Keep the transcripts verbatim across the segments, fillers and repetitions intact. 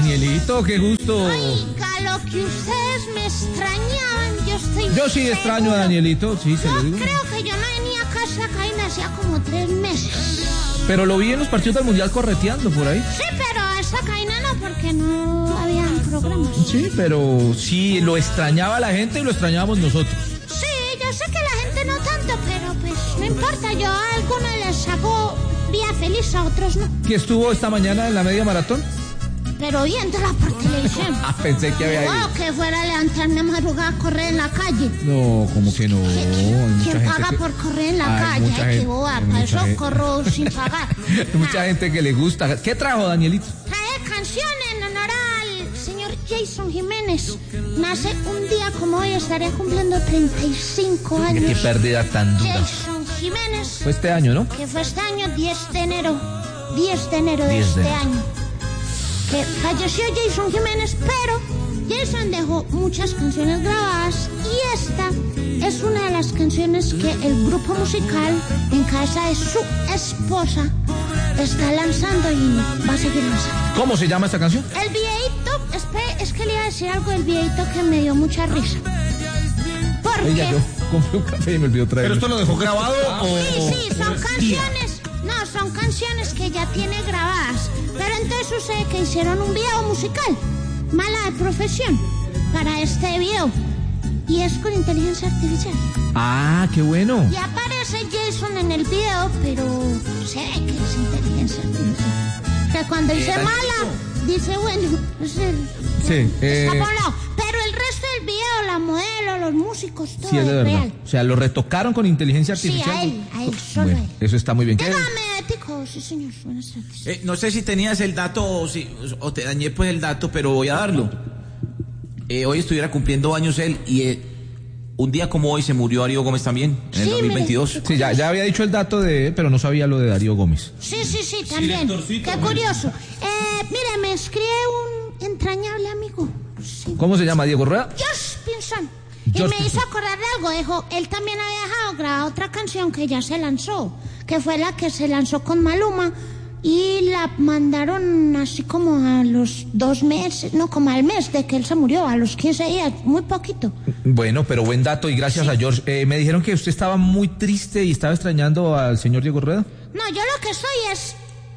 Danielito, qué gusto. Oiga, lo que ustedes me extrañaban, yo estoy Yo sí extraño seguro. a Danielito, sí, se yo lo digo. Creo que yo no venía a casa acá y me hacía como tres meses. Pero lo vi en los partidos del Mundial correteando por ahí. Sí, pero esta caína no, porque no habían programas. Sí, pero sí, lo extrañaba la gente y lo extrañábamos nosotros. Sí, yo sé que la gente no tanto, pero pues no importa, yo a algunos les hago día feliz, a otros no. ¿Qué estuvo esta mañana en la media maratón? Pero viéndola por televisión. Ah, pensé que había ido. No, que fuera a levantarme a madrugada a correr en la calle. No, como que no. ¿Quién paga que... por correr en la Ay, calle? Ay, qué boba, para eso gente... corro sin pagar. Mucha ah. gente que le gusta. ¿Qué trajo, Danielito? Trae canción en honor al señor Jason Jiménez. Nace un día como hoy, estaría cumpliendo treinta y cinco años. Qué pérdida tan dura. Jason Jiménez. Fue este año, ¿no? Que fue este año, diez de enero. diez de enero de este de... año. Que falleció Jason Jiménez, pero Jason dejó muchas canciones grabadas y esta es una de las canciones que el grupo musical, en cabeza de su esposa, está lanzando y va a seguir lanzando. ¿Cómo se llama esta canción? El videíto, es, es que le iba a decir algo del videíto que me dio mucha risa. Porque... Ella, yo compré un café y me olvidó traer. ¿Pero esto lo dejó grabado ah, o...? Sí, sí, son canciones... No, son canciones que ya tiene grabadas. Pero entonces sucede que hicieron un video musical, mala de profesión, para este video. Y es con inteligencia artificial. Ah, qué bueno. Y aparece Jason en el video, pero se ve que es inteligencia artificial. Que cuando dice mala, dice bueno. Es el, sí. Eh... Está por un lado. Pero el resto del video, la modelo, los músicos, todo sí, es, es de real. O sea, lo retocaron con inteligencia artificial. Sí, a él, a él, solo bueno, a él. Eso está muy bien. Dígame, Ético, sí señor, buenas tardes. Eh, no sé si tenías el dato o, si, o te dañé pues el dato, pero voy a darlo. Eh, hoy estuviera cumpliendo años él y eh, un día como hoy se murió Darío Gómez también, en sí, el dos mil veintidós. Mire, sí, ya, ya había dicho el dato de él, pero no sabía lo de Darío Gómez. Sí, sí, sí, también. Qué curioso. Eh, mire, me escribe un entrañable amigo. Sí. ¿Cómo se llama? ¿Diego Rueda? Josh Pinson. Y Josh me hizo Pinson. acordar de algo. Dijo, él también había dejado grabada otra canción que ya se lanzó, que fue la que se lanzó con Maluma. Y la mandaron así como a los dos meses, no, como al mes de que él se murió, a los quince días, muy poquito. Bueno, pero buen dato y gracias sí. a George. Eh, me dijeron que usted estaba muy triste y estaba extrañando al señor Diego Rueda. No, yo lo que estoy es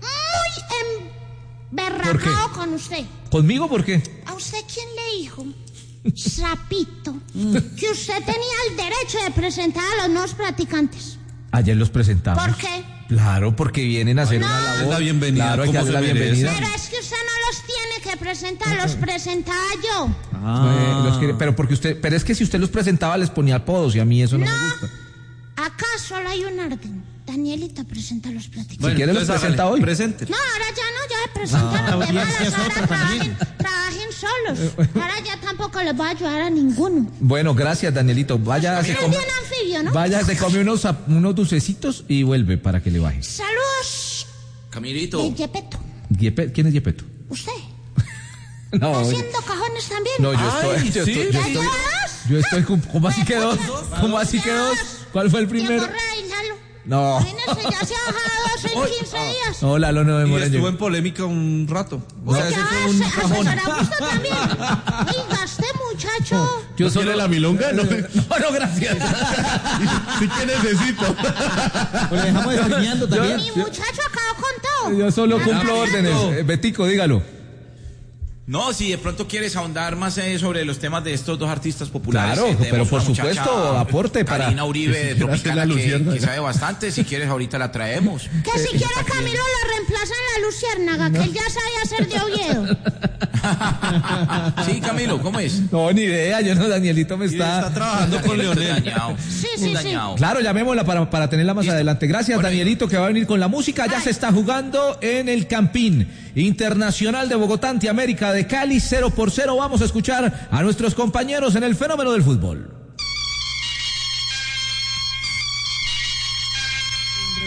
muy emberracado con usted. ¿Conmigo por qué? ¿A usted quién le dijo, sapito, que usted tenía el derecho de presentar a los nuevos practicantes? Ayer los presentamos. ¿Por qué? Claro, porque vienen a hacer no. una labor. La bienvenida. Claro, hay que darle la bienvenida. Pero es que usted no los tiene que presentar, los presentaba yo. Ah. Eh, los quiere, pero porque usted, pero es que si usted los presentaba les ponía apodos y a mí eso no, no me gusta. Acá solo hay un orden. Danielita presenta los practicantes. Bueno, si quiere los presenta hoy. Presente. No, ahora ya no, ya he presentado. Ah, de malas, ahora trabajen, trabajen solos. Ahora ya tampoco les voy a ayudar a ninguno. Bueno, gracias, Danielito. Vaya, se come, bien anfibio, ¿no? vaya, se come unos, unos dulcecitos y vuelve para que le baje. Saludos. Camilito. De Yepeto. Yepe, ¿quién es Yepeto? ¿Usted? No. ¿Está haciendo cajones también? No, yo Ay, estoy, yo ¿sí? estoy, yo ¿Ya estoy, lleva dos? yo estoy, ¿cómo, cómo así que dos? ¿Cómo así que dos? ¿Cuál fue el primero? No. Imagínense, ya se ha bajado dos en quince días. No, Lalo, no me Y muero. estuvo en polémica un rato. O sea, ya, ese fue un se, cajón. Augusto también. Oiga, este muchacho. No, yo ¿No quiere la milonga? No, no, no gracias. Sí que necesito. Pues le dejamos desalineando también. Mi muchacho acabó con todo. Yo solo Ah, cumplo no, órdenes. no. Eh, Betico, dígalo. No, si de pronto quieres ahondar más eh, sobre los temas de estos dos artistas populares. Claro, eh, pero por una supuesto, aporte para- Karina Uribe de Tropicana, la que, luciérnaga. que sabe bastante. Si quieres, ahorita la traemos. Que si quiere Camilo lo reemplaza en la Luciérnaga, que él ya sabía hacer de Oviedo. Sí, Camilo, ¿cómo es? No, ni idea, yo no, Danielito me Sí, está... está trabajando con Leonel. Dañado. Sí, sí, sí. Dañado. Claro, llamémosla para, para tenerla más Listo. adelante. Gracias, Bueno, Danielito, que va a venir con la música. Ya Ay. se está jugando en el Campín Internacional de Bogotá ante América de Cali, cero por cero. Vamos a escuchar a nuestros compañeros en el fenómeno del fútbol. Un rematador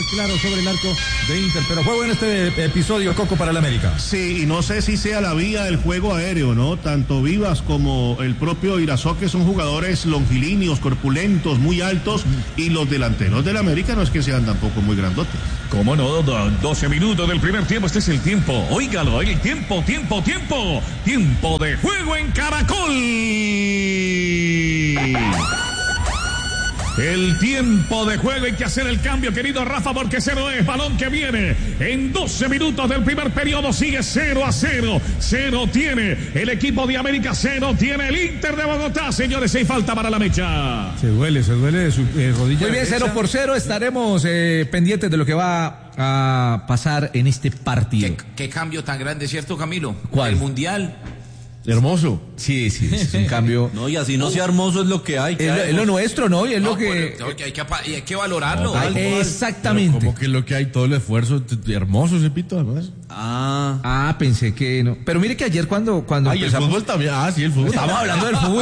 claro sobre el arco de Inter, pero fue bueno este episodio, Coco, para el América. Sí, y no sé si sea la vía del juego aéreo, ¿no? Tanto Vivas como el propio Irazoque son jugadores longilíneos, corpulentos, muy altos, y los delanteros del América no es que sean tampoco muy grandotes. ¿Cómo no? doce minutos del primer tiempo, este es el tiempo. Óigalo, el tiempo, tiempo, tiempo. Tiempo de juego en Caracol. El tiempo de juego, hay que hacer el cambio, querido Rafa, porque cero es balón que viene. En doce minutos del primer periodo sigue cero a cero. Cero tiene el equipo de América, cero tiene el Inter de Bogotá. Señores, hay falta para la mecha. Se duele, se duele de su eh, rodilla. Muy bien, cero por cero. Estaremos eh, pendientes de lo que va a pasar en este partido. ¿Qué, qué cambio tan grande, ¿cierto, Camilo? ¿Cuál? El Mundial. Hermoso. Sí, sí, es un cambio. No, y así no sea hermoso es lo que hay. Es lo, es lo nuestro, ¿no? Y es no, lo que... Por, hay, que hay que valorarlo. No, exactamente. Como que lo que hay, todo el esfuerzo, hermoso ese pito, además. Ah. Ah, pensé que no. Pero mire que ayer cuando... cuando Ay, empezamos... el fútbol también. Ah, sí, el fútbol. Estamos hablando del fútbol.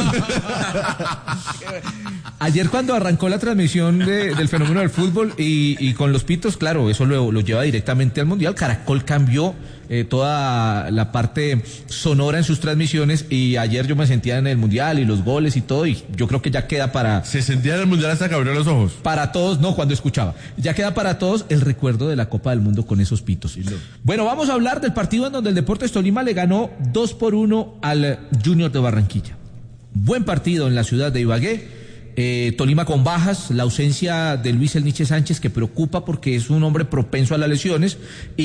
Ayer cuando arrancó la transmisión de, del fenómeno del fútbol y, y con los pitos, claro, eso lo, lo lleva directamente al Mundial. Caracol cambió eh, toda la parte sonora en sus transmisiones y ayer yo me sentía en el Mundial y los goles y todo, y yo creo que ya queda para... Se sentía en el Mundial hasta que abrió los ojos. Para todos, no, cuando escuchaba. Ya queda para todos el recuerdo de la Copa del Mundo con esos pitos. Sí, no. Bueno, vamos a hablar del partido en donde el Deportes Tolima le ganó dos por uno al Junior de Barranquilla. Buen partido en la ciudad de Ibagué. Eh, Tolima con bajas, la ausencia de Luis El Niche Sánchez, que preocupa porque es un hombre propenso a las lesiones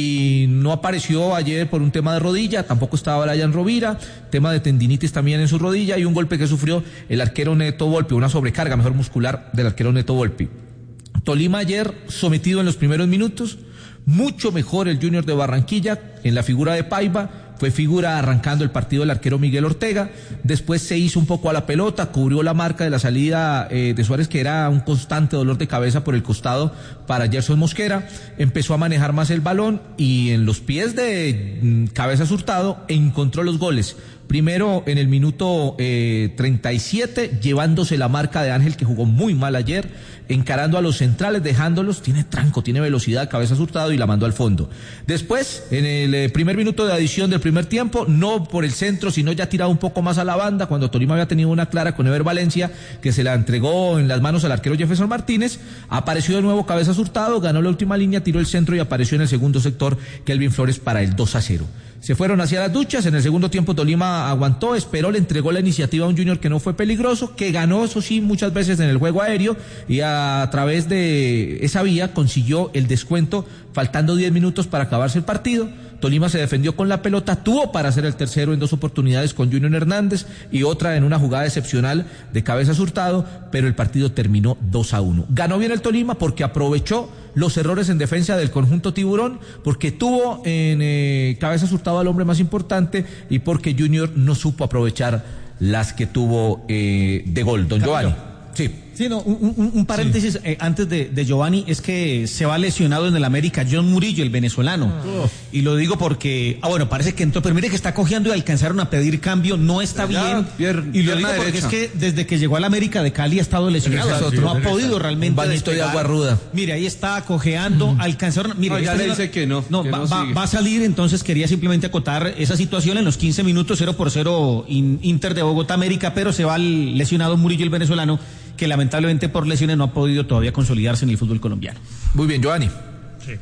y no apareció ayer por un tema de rodilla, tampoco estaba Brian Rovira, tema de tendinitis también en su rodilla y un golpe que sufrió el arquero Neto Volpi, una sobrecarga mejor muscular del arquero Neto Volpi. Tolima ayer sometido en los primeros minutos, mucho mejor el Junior de Barranquilla en la figura de Paiva. Fue figura arrancando el partido el arquero Miguel Ortega, después se hizo un poco a la pelota, cubrió la marca de la salida eh, de Suárez, que era un constante dolor de cabeza por el costado para Gerson Mosquera, empezó a manejar más el balón y en los pies de mm, Cabezas Hurtado encontró los goles. Primero en el minuto eh, treinta y siete, llevándose la marca de Ángel, que jugó muy mal ayer, encarando a los centrales, dejándolos, tiene tranco, tiene velocidad, Cabezas Hurtado, y la mandó al fondo. Después, en el eh, primer minuto de adición del primer tiempo, no por el centro, sino ya tirado un poco más a la banda, cuando Tolima había tenido una clara con Ever Valencia, que se la entregó en las manos al arquero Jefferson Martínez, apareció de nuevo Cabezas Hurtado, ganó la última línea, tiró el centro y apareció en el segundo sector Kelvin Flores para el dos a cero. Se fueron hacia las duchas, en el segundo tiempo Tolima aguantó, esperó, le entregó la iniciativa a un Junior que no fue peligroso, que ganó, eso sí, muchas veces en el juego aéreo, y a través de esa vía consiguió el descuento, faltando diez minutos para acabarse el partido. Tolima se defendió con la pelota, tuvo para hacer el tercero en dos oportunidades con Junior Hernández y otra en una jugada excepcional de Cabezas Hurtado, pero el partido terminó dos a uno. Ganó bien el Tolima porque aprovechó los errores en defensa del conjunto tiburón, porque tuvo en eh, Cabezas Hurtado al hombre más importante y porque Junior no supo aprovechar las que tuvo eh, de gol. Don Giovanni. Sí. Sí, no, un, un, un paréntesis sí. eh, antes de, de Giovanni, es que se va lesionado en el América John Murillo, el venezolano. Oh. Y lo digo porque, ah, bueno, parece que entró, pero mire que está cojeando y alcanzaron a pedir cambio, no está ya, bien. Pier, y lo digo porque derecha. Es que desde que llegó al América de Cali ha estado lesionado, Exacto, sí, no ha podido realmente. Un bañito de agua ruda. Mire, ahí está cojeando, mm. alcanzaron. Mire, no, ya le dice que no. No, que va, no va, va a salir, entonces quería simplemente acotar esa situación en los quince minutos, cero por cero in, Inter de Bogotá América, pero se va el lesionado Murillo, el venezolano, que lamentablemente por lesiones no ha podido todavía consolidarse en el fútbol colombiano. Muy bien, Giovanni. Sí.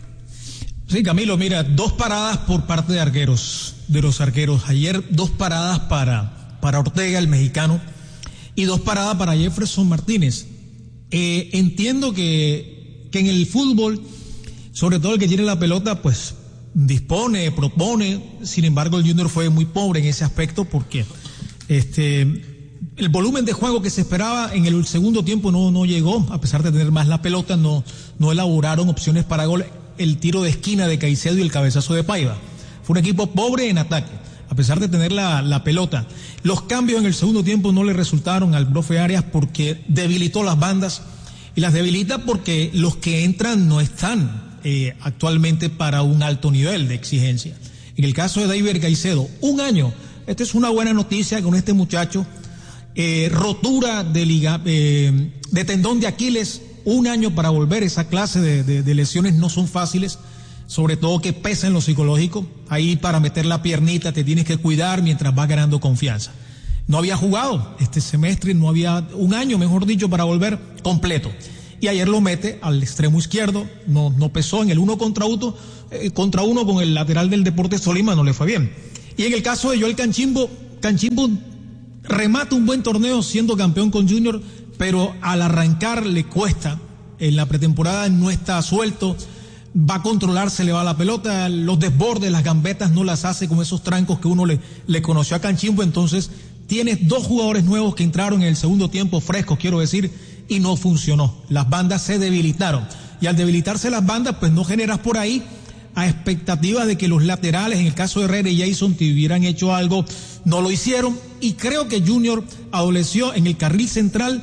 Sí, Camilo, mira, dos paradas por parte de arqueros, de los arqueros. Ayer dos paradas para, para Ortega, el mexicano, y dos paradas para Jefferson Martínez. Eh, entiendo que, que en el fútbol, sobre todo el que tiene la pelota, pues dispone, propone. Sin embargo, el Junior fue muy pobre en ese aspecto porque este... el volumen de juego que se esperaba en el segundo tiempo no, no llegó, a pesar de tener más la pelota, no, no elaboraron opciones para gol. El tiro de esquina de Caicedo y el cabezazo de Paiva. Fue un equipo pobre en ataque, a pesar de tener la, la pelota. Los cambios en el segundo tiempo no le resultaron al profe Arias porque debilitó las bandas, y las debilita porque los que entran no están eh, actualmente para un alto nivel de exigencia. En el caso de David Caicedo, un año, esta es una buena noticia con este muchacho. Eh, rotura de liga, eh, de tendón de Aquiles, un año para volver. Esa clase de, de, de lesiones no son fáciles, sobre todo que pesa en lo psicológico. Ahí para meter la piernita te tienes que cuidar mientras vas ganando confianza. No había jugado este semestre, no había un año, mejor dicho, para volver completo. Y ayer lo mete al extremo izquierdo, no, no pesó en el uno contra uno, eh, contra uno con el lateral del Deportes Tolima, no le fue bien. Y en el caso de Joel Canchimbo, Canchimbo remata un buen torneo siendo campeón con Junior, pero al arrancar le cuesta. En la pretemporada no está suelto, va a controlar, se le va la pelota, los desbordes, las gambetas no las hace con esos trancos que uno le, le conoció a Canchimbo. Entonces tienes dos jugadores nuevos que entraron en el segundo tiempo, frescos quiero decir, y no funcionó. Las bandas se debilitaron, y al debilitarse las bandas pues no generas por ahí a expectativas de que los laterales, en el caso de Herrera y Jason, te hubieran hecho algo. No lo hicieron, y creo que Junior adoleció en el carril central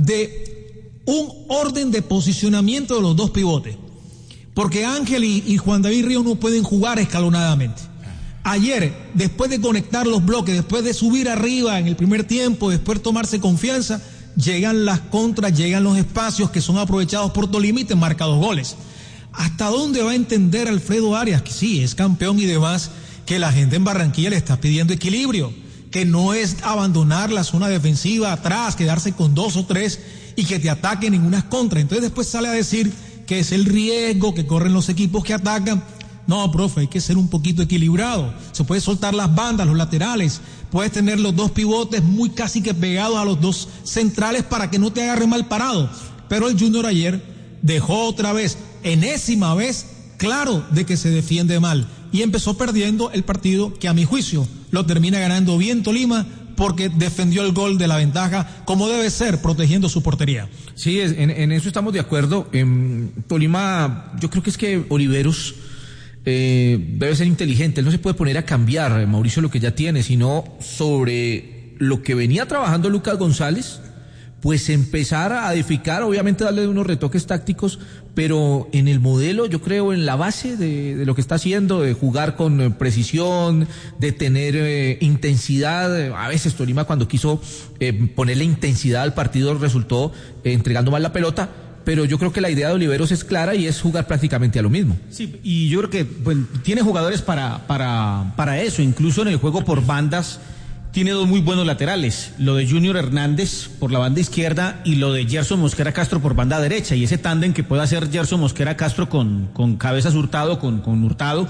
de un orden de posicionamiento de los dos pivotes, porque Ángel y, y Juan David Ríos no pueden jugar escalonadamente. Ayer, después de conectar los bloques, después de subir arriba en el primer tiempo, después de tomarse confianza, llegan las contras, llegan los espacios que son aprovechados por Tolima y te marca dos goles. ¿Hasta dónde va a entender Alfredo Arias, que sí, es campeón y demás, que la gente en Barranquilla le está pidiendo equilibrio, que no es abandonar la zona defensiva atrás, quedarse con dos o tres y que te ataquen en unas contras? Entonces después sale a decir que es el riesgo que corren los equipos que atacan. No, profe, hay que ser un poquito equilibrado. Se puede soltar las bandas, los laterales, puedes tener los dos pivotes muy casi que pegados a los dos centrales para que no te agarre mal parado. Pero el Junior ayer dejó otra vez, enésima vez, claro de que se defiende mal, y empezó perdiendo el partido que a mi juicio lo termina ganando bien Tolima, porque defendió el gol de la ventaja como debe ser, protegiendo su portería. Sí, en, en eso estamos de acuerdo. En Tolima, yo creo que es que Oliveros eh, debe ser inteligente. Él no se puede poner a cambiar, Mauricio, lo que ya tiene, sino sobre lo que venía trabajando Lucas González, pues empezar a edificar, obviamente darle unos retoques tácticos, pero en el modelo, yo creo, en la base de, de lo que está haciendo, de jugar con eh, precisión, de tener eh, intensidad. A veces Tolima, cuando quiso eh, ponerle intensidad al partido, resultó eh, entregando mal la pelota, pero yo creo que la idea de Oliveros es clara y es jugar prácticamente a lo mismo. Sí, y yo creo que pues, tiene jugadores para, para, para eso, incluso en el juego por bandas. Tiene dos muy buenos laterales, lo de Junior Hernández por la banda izquierda y lo de Gerson Mosquera Castro por banda derecha, y ese tándem que puede hacer Gerson Mosquera Castro con, con Cabezas Hurtado, con, con Hurtado,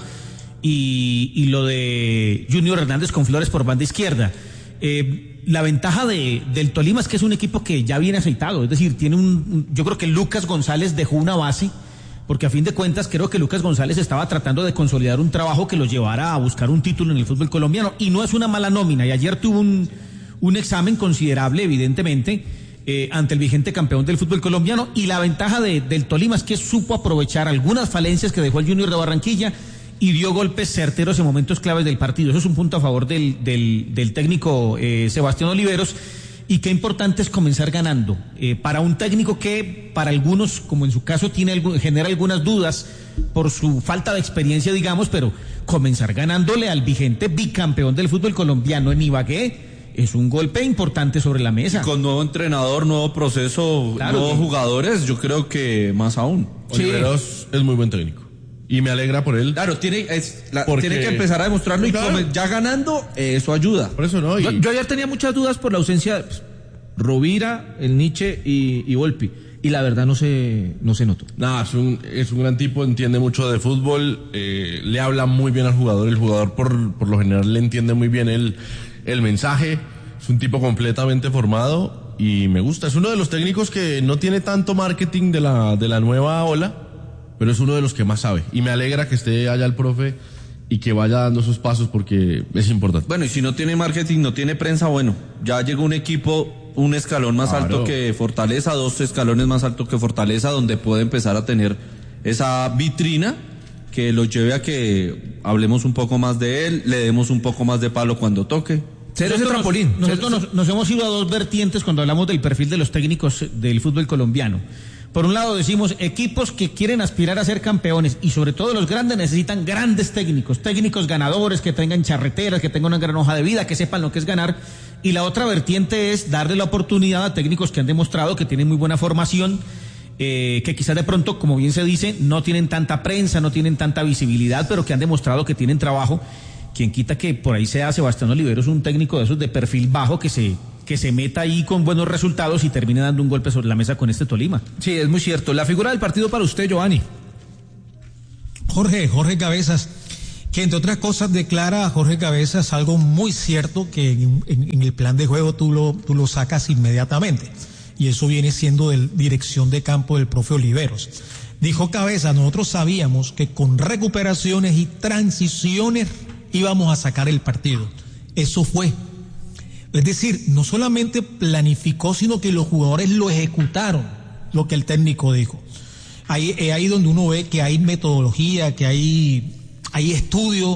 y, y lo de Junior Hernández con Flores por banda izquierda. Eh, la ventaja de, del Tolima es que es un equipo que ya viene aceitado, es decir, tiene un, un yo creo que Lucas González dejó una base, porque a fin de cuentas creo que Lucas González estaba tratando de consolidar un trabajo que lo llevara a buscar un título en el fútbol colombiano, y no es una mala nómina, y ayer tuvo un, un examen considerable, evidentemente, eh, ante el vigente campeón del fútbol colombiano, y la ventaja de, del Tolima es que supo aprovechar algunas falencias que dejó el Junior de Barranquilla y dio golpes certeros en momentos claves del partido. Eso es un punto a favor del, del, del técnico eh, Sebastián Oliveros. Y qué importante es comenzar ganando. Eh, para un técnico que, para algunos, como en su caso, tiene genera algunas dudas por su falta de experiencia, digamos, pero comenzar ganándole al vigente bicampeón del fútbol colombiano en Ibagué es un golpe importante sobre la mesa. Y con nuevo entrenador, nuevo proceso, claro, nuevos sí. jugadores, yo creo que más aún. Sí. Oliveros es muy buen técnico. Y me alegra por él. Claro, tiene, es, la, porque... tiene que empezar a demostrarlo, claro. Y ya ganando, eh, eso ayuda. Por eso no. Y... Yo, yo ayer tenía muchas dudas por la ausencia de pues, Rovira, el Nietzsche y, y Volpi. Y la verdad no se, no se notó. Nada, es un, es un gran tipo, entiende mucho de fútbol, eh, le habla muy bien al jugador. El jugador por, por lo general le entiende muy bien el, el mensaje. Es un tipo completamente formado y me gusta. Es uno de los técnicos que no tiene tanto marketing de la, de la nueva ola, pero es uno de los que más sabe. Y me alegra que esté allá el profe y que vaya dando sus pasos porque es importante. Bueno, y si no tiene marketing, no tiene prensa, bueno, ya llegó un equipo, un escalón más claro. alto que Fortaleza, dos escalones más altos que Fortaleza, donde puede empezar a tener esa vitrina que lo lleve a que hablemos un poco más de él, le demos un poco más de palo cuando toque. Nosotros, ese trampolín. Nos, nosotros nos, nos hemos ido a dos vertientes cuando hablamos del perfil de los técnicos del fútbol colombiano. Por un lado decimos, equipos que quieren aspirar a ser campeones, y sobre todo los grandes necesitan grandes técnicos, técnicos ganadores, que tengan charreteras, que tengan una gran hoja de vida, que sepan lo que es ganar. Y la otra vertiente es darle la oportunidad a técnicos que han demostrado que tienen muy buena formación eh, que quizás de pronto, como bien se dice, no tienen tanta prensa, no tienen tanta visibilidad, pero que han demostrado que tienen trabajo. Quien quita que por ahí sea Sebastián Oliveros, un técnico de esos de perfil bajo que se que se meta ahí con buenos resultados y termine dando un golpe sobre la mesa con este Tolima. Sí, es muy cierto. La figura del partido para usted, Giovanni. Jorge, Jorge Cabezas, que entre otras cosas declara a Jorge Cabezas algo muy cierto que en, en, en el plan de juego tú lo, tú lo sacas inmediatamente. Y eso viene siendo de dirección de campo del profe Oliveros. Dijo Cabezas, nosotros sabíamos que con recuperaciones y transiciones íbamos a sacar el partido. Eso fue. Es decir, no solamente planificó, sino que los jugadores lo ejecutaron, lo que el técnico dijo. Ahí es ahí donde uno ve que hay metodología, que hay, hay estudio,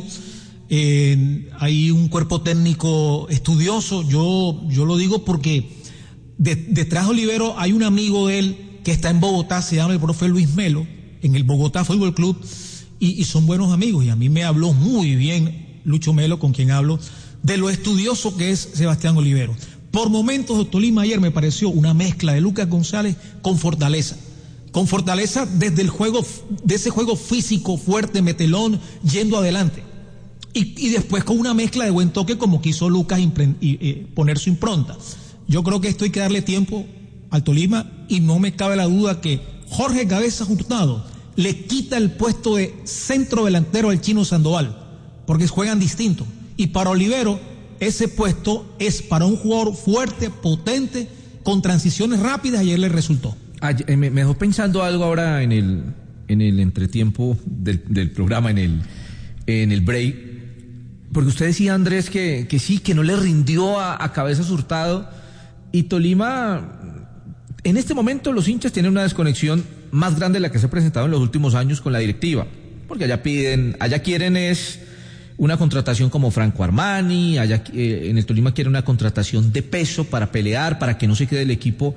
eh, hay un cuerpo técnico estudioso. Yo, yo lo digo porque de, detrás de Olivero hay un amigo de él que está en Bogotá, se llama el profe Luis Melo, en el Bogotá Fútbol Club, y, y son buenos amigos. Y a mí me habló muy bien Lucho Melo, con quien hablo, de lo estudioso que es Sebastián Olivero. Por momentos, Tolima ayer me pareció una mezcla de Lucas González con Fortaleza. Con Fortaleza desde el juego, de ese juego físico, fuerte, metelón, yendo adelante. Y, y después con una mezcla de buen toque como quiso Lucas impre, y, eh, poner su impronta. Yo creo que esto hay que darle tiempo al Tolima y no me cabe la duda que Jorge Cabezas Hurtado le quita el puesto de centro delantero al Chino Sandoval, porque juegan distinto. Y para Olivero, ese puesto es para un jugador fuerte, potente, con transiciones rápidas, y ayer le resultó. Ayer, me, me dejó pensando algo ahora en el, en el entretiempo del, del programa, en el, en el break, porque usted decía, Andrés, que, que sí, que no le rindió a, a Cabezas Hurtado, y Tolima, en este momento los hinchas tienen una desconexión más grande de la que se ha presentado en los últimos años con la directiva, porque allá piden, allá quieren es una contratación como Franco Armani, allá eh, en el Tolima quiere una contratación de peso para pelear, para que no se quede el equipo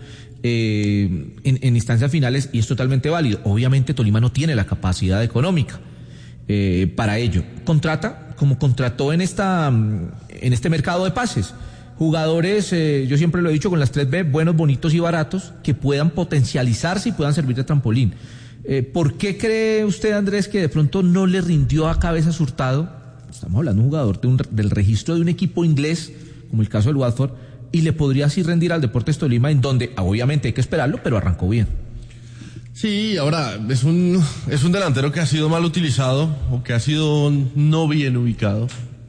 eh, en, en instancias finales, y es totalmente válido. Obviamente Tolima no tiene la capacidad económica eh, para ello. Contrata, como contrató en esta en este mercado de pases, jugadores, eh, yo siempre lo he dicho con las tres B, buenos, bonitos y baratos, que puedan potencializarse y puedan servir de trampolín. Eh, ¿Por qué cree usted, Andrés, que de pronto no le rindió a Cabezas Hurtado? Estamos hablando de un jugador de un, del registro de un equipo inglés, como el caso del Watford, y le podría así rendir al Deportes Tolima, en donde obviamente hay que esperarlo, pero arrancó bien. Sí, ahora es un, es un delantero que ha sido mal utilizado, o que ha sido no bien ubicado,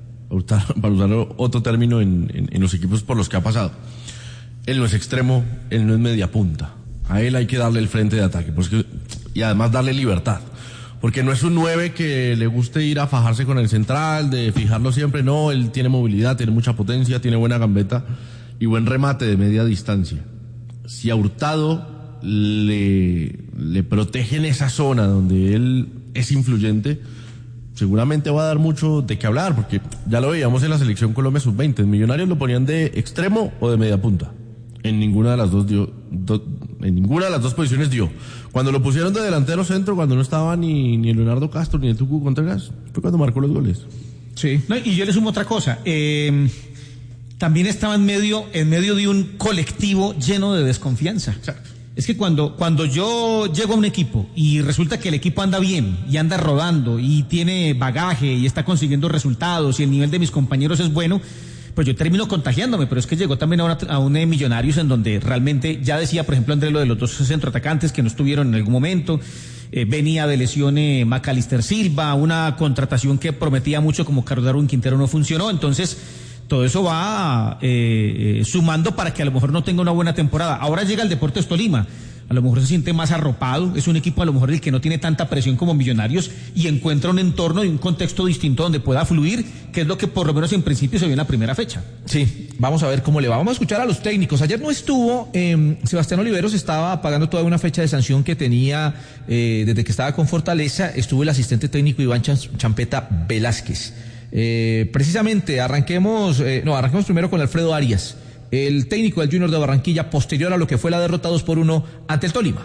para usar otro término en, en, en los equipos por los que ha pasado. Él no es extremo, él no es media punta. A él hay que darle el frente de ataque, pues que, y además darle libertad. Porque no es un nueve que le guste ir a fajarse con el central, de fijarlo siempre. No, él tiene movilidad, tiene mucha potencia, tiene buena gambeta y buen remate de media distancia. Si a Hurtado le, le protegen esa zona donde él es influyente, seguramente va a dar mucho de qué hablar, porque ya lo veíamos en la selección Colombia sub veinte. En Millonarios lo ponían de extremo o de media punta. En ninguna de las dos dio, do, en ninguna de las dos posiciones dio. Cuando lo pusieron de delantero centro, cuando no estaba ni, ni Leonardo Castro ni el Tucu Contreras, fue cuando marcó los goles. Sí. No, y yo le sumo otra cosa. Eh, también estaba en medio, en medio de un colectivo lleno de desconfianza. Exacto. Es que cuando, cuando yo llego a un equipo y resulta que el equipo anda bien y anda rodando y tiene bagaje y está consiguiendo resultados y el nivel de mis compañeros es bueno, pues yo termino contagiándome. Pero es que llegó también a, una, a un eh, Millonarios en donde realmente, ya decía por ejemplo Andrés lo de los dos centroatacantes que no estuvieron en algún momento, eh, venía de lesión eh, Macalister Silva, una contratación que prometía mucho como Carlos Darwin Quintero no funcionó. Entonces todo eso va eh, eh, sumando para que a lo mejor no tenga una buena temporada. Ahora llega el Deportes Tolima, a lo mejor se siente más arropado, es un equipo a lo mejor el que no tiene tanta presión como Millonarios y encuentra un entorno y un contexto distinto donde pueda fluir, que es lo que por lo menos en principio se vio en la primera fecha. Sí, vamos a ver cómo le va. Vamos a escuchar a los técnicos. Ayer no estuvo, eh, Sebastián Oliveros estaba pagando toda una fecha de sanción que tenía eh, desde que estaba con Fortaleza. Estuvo el asistente técnico Iván Champeta Velázquez. Eh, precisamente, arranquemos, eh, no, arranquemos primero con Alfredo Arias, el técnico del Junior de Barranquilla, posterior a lo que fue la derrota dos por uno ante el Tolima.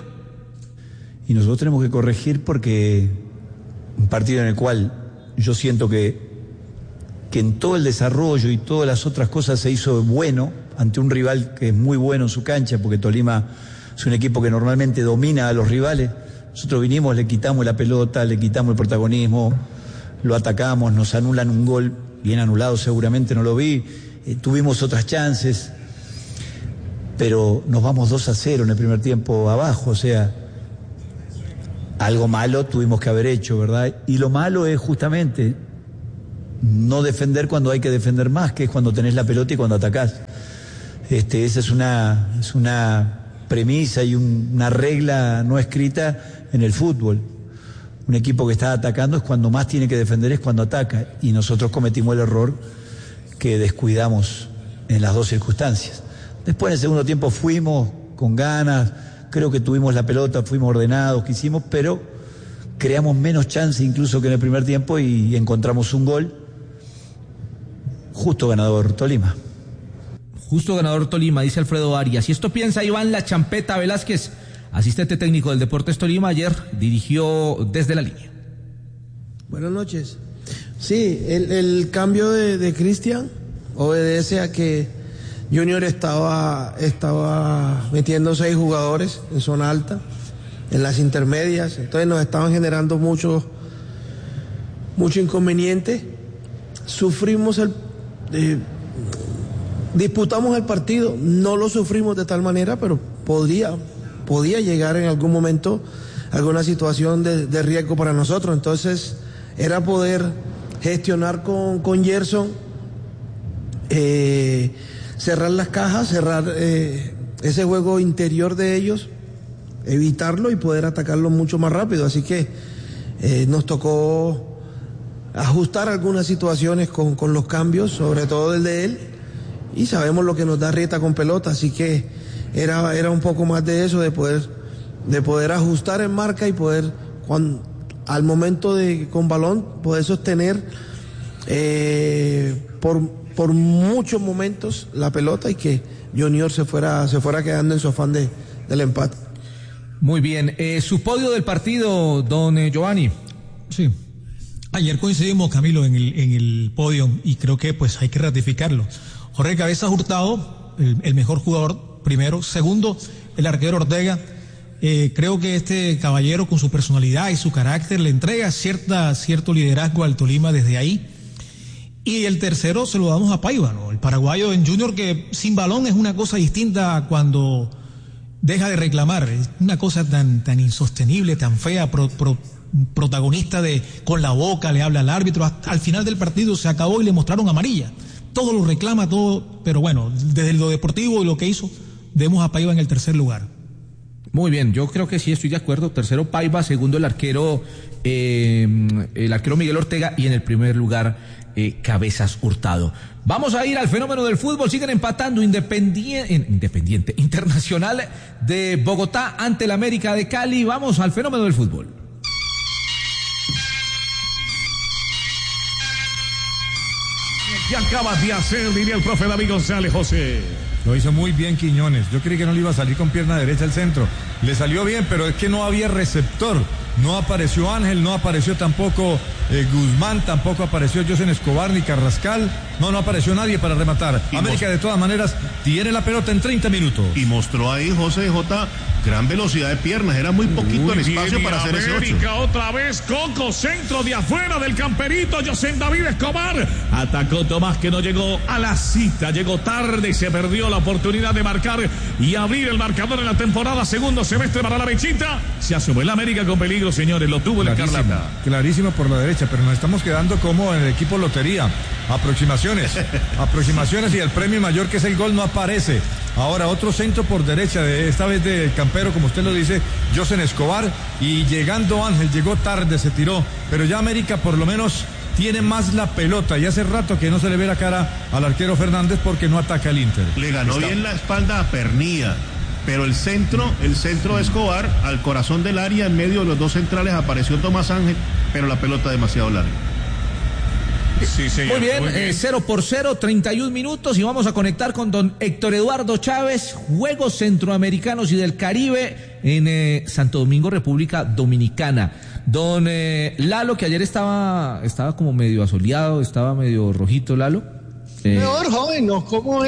Y nosotros tenemos que corregir porque un partido en el cual yo siento que, que en todo el desarrollo y todas las otras cosas se hizo bueno ante un rival que es muy bueno en su cancha, porque Tolima es un equipo que normalmente domina a los rivales. Nosotros vinimos, le quitamos la pelota, le quitamos el protagonismo, lo atacamos, nos anulan un gol, bien anulado seguramente, no lo vi, eh, tuvimos otras chances, pero nos vamos dos a cero en el primer tiempo abajo, o sea, algo malo tuvimos que haber hecho, ¿verdad? Y lo malo es justamente no defender cuando hay que defender más, que es cuando tenés la pelota y cuando atacás. Este, esa es una, es una premisa y un, una regla no escrita en el fútbol. Un equipo que está atacando es cuando más tiene que defender, es cuando ataca, y nosotros cometimos el error que descuidamos en las dos circunstancias. Después en el segundo tiempo fuimos con ganas, creo que tuvimos la pelota, fuimos ordenados, quisimos, pero creamos menos chance incluso que en el primer tiempo y encontramos un gol. Justo ganador Tolima. Justo ganador Tolima, dice Alfredo Arias. Y esto piensa Iván La Champeta Velázquez, asistente técnico del Deportes Tolima. Ayer dirigió desde la línea. Buenas noches. Sí, el, el cambio de, de Cristian obedece a que Junior estaba, estaba metiendo seis jugadores en zona alta, en las intermedias, entonces nos estaban generando mucho, mucho inconveniente. Sufrimos el... Eh, disputamos el partido, no lo sufrimos de tal manera, pero podría, podía llegar en algún momento alguna situación de, de riesgo para nosotros. Entonces era poder gestionar con, con Gerson, eh, cerrar las cajas, cerrar eh, ese juego interior de ellos, evitarlo y poder atacarlo mucho más rápido. Así que eh, nos tocó ajustar algunas situaciones con, con los cambios, sobre todo el de él, y sabemos lo que nos da Rieta con pelota, así que era, era un poco más de eso, de poder, de poder ajustar en marca y poder, cuando, al momento de con balón, poder sostener eh, por, por muchos momentos la pelota y que Junior se fuera, se fuera quedando en su afán de, del empate. Muy bien, eh, su podio del partido, don eh, Giovanni. Sí. Ayer coincidimos, Camilo, en el, en el podio y creo que pues hay que ratificarlo. Jorge Cabezas Hurtado, el, el mejor jugador, primero. Segundo, el arquero Ortega. Eh, creo que este caballero, con su personalidad y su carácter, le entrega cierta, cierto liderazgo al Tolima desde ahí. Y el tercero se lo damos a Paiva, ¿no? El paraguayo en Junior, que sin balón es una cosa distinta a cuando deja de reclamar. Es una cosa tan, tan insostenible, tan fea, pro, pro, protagonista de con la boca, le habla al árbitro. Hasta, al final del partido se acabó y le mostraron amarilla. Todo lo reclama, todo, pero bueno, desde lo deportivo y lo que hizo, demos a Paiva en el tercer lugar. Muy bien, yo creo que sí, estoy de acuerdo. Tercero Paiva, segundo el arquero, eh, el arquero Miguel Ortega, y en el primer lugar eh, Cabezas Hurtado. Vamos a ir al fenómeno del fútbol. Siguen empatando Independiente, Independiente Internacional de Bogotá ante el América de Cali. Vamos al fenómeno del fútbol. ¿Qué acabas de hacer, diría el profe David González, José? Lo hizo muy bien Quiñones. Yo creí que no le iba a salir con pierna derecha al centro. Le salió bien, pero es que no había receptor. No apareció Ángel, no apareció tampoco eh, Guzmán, tampoco apareció Josen Escobar ni Carrascal. No, no apareció nadie para rematar. Y América, de todas maneras, tiene la pelota en treinta minutos. Y mostró ahí José J. gran velocidad de piernas. Era muy poquito el espacio para hacer ese ocho. América otra vez, Coco, centro de afuera del camperito. José David Escobar atacó Tomás, que no llegó a la cita. Llegó tarde y se perdió la oportunidad de marcar y abrir el marcador en la temporada. Segundo semestre para la Mechita. Se asume el América con peligro, señores. Lo tuvo el Escarlata. Clarísimo por la derecha, pero nos estamos quedando como en el equipo lotería. Aproximaciones. Aproximaciones y el premio mayor, que es el gol, no aparece. Ahora otro centro por derecha, de, esta vez de Campero, como usted lo dice, Josen Escobar, y llegando Ángel, llegó tarde, se tiró, pero ya América por lo menos tiene más la pelota, y hace rato que no se le ve la cara al arquero Fernández porque no ataca el Inter. Le ganó Está. bien la espalda a Pernía, pero el centro, el centro de Escobar, al corazón del área, en medio de los dos centrales apareció Tomás Ángel, pero la pelota demasiado larga. Sí, señor. Muy bien, muy bien. Eh, cero por cero, treinta y un minutos, y vamos a conectar con don Héctor Eduardo Chávez, Juegos Centroamericanos y del Caribe en eh, Santo Domingo, República Dominicana. Don eh, Lalo, que ayer estaba, estaba como medio asoleado, estaba medio rojito, Lalo. Eh, Mejor, joven, ¿no? ¿Cómo es?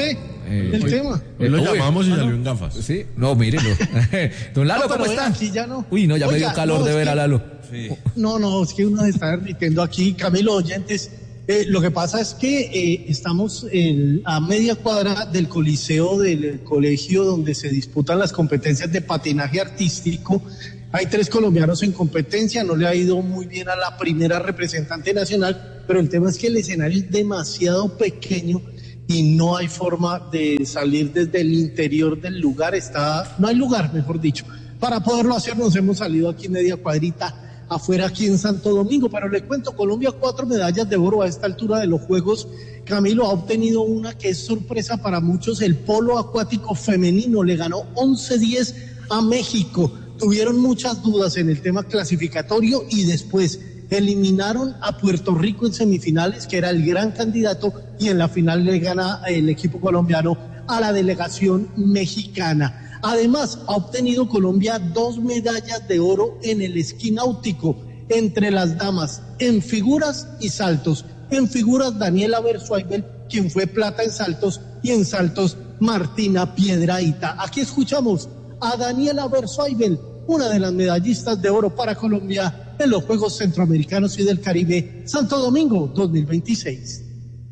Eh, el hoy, tema. Hoy lo uy, llamamos y no, salió no. en gafas. Sí, no, mírelo. Don Lalo, No, ¿cómo pero está? aquí ya no. Uy, no, ya Oiga, me dio calor no, de es ver que- a Lalo. Sí. No, no, es que uno se está derritiendo aquí. Camilo, oyentes, eh, lo que pasa es que eh, estamos en, a media cuadra del coliseo del colegio donde se disputan las competencias de patinaje artístico. Hay tres colombianos en competencia, no le ha ido muy bien a la primera representante nacional, pero el tema es que el escenario es demasiado pequeño y no hay forma de salir desde el interior del lugar, está, no hay lugar, mejor dicho. Para poderlo hacer nos hemos salido aquí media cuadrita afuera aquí en Santo Domingo, pero le cuento, Colombia cuatro medallas de oro a esta altura de los Juegos. Camilo ha obtenido una que es sorpresa para muchos, el polo acuático femenino, le ganó once diez a México. Tuvieron muchas dudas en el tema clasificatorio y después eliminaron a Puerto Rico en semifinales, que era el gran candidato, y en la final le gana el equipo colombiano a la delegación mexicana. Además, ha obtenido Colombia dos medallas de oro en el esquí náutico entre las damas, en figuras y saltos. En figuras, Daniela Bersuaibel, quien fue plata en saltos, y en saltos, Martina Piedrahita. Aquí escuchamos a Daniela Bersuaibel, una de las medallistas de oro para Colombia en los Juegos Centroamericanos y del Caribe Santo Domingo dos mil veintiséis.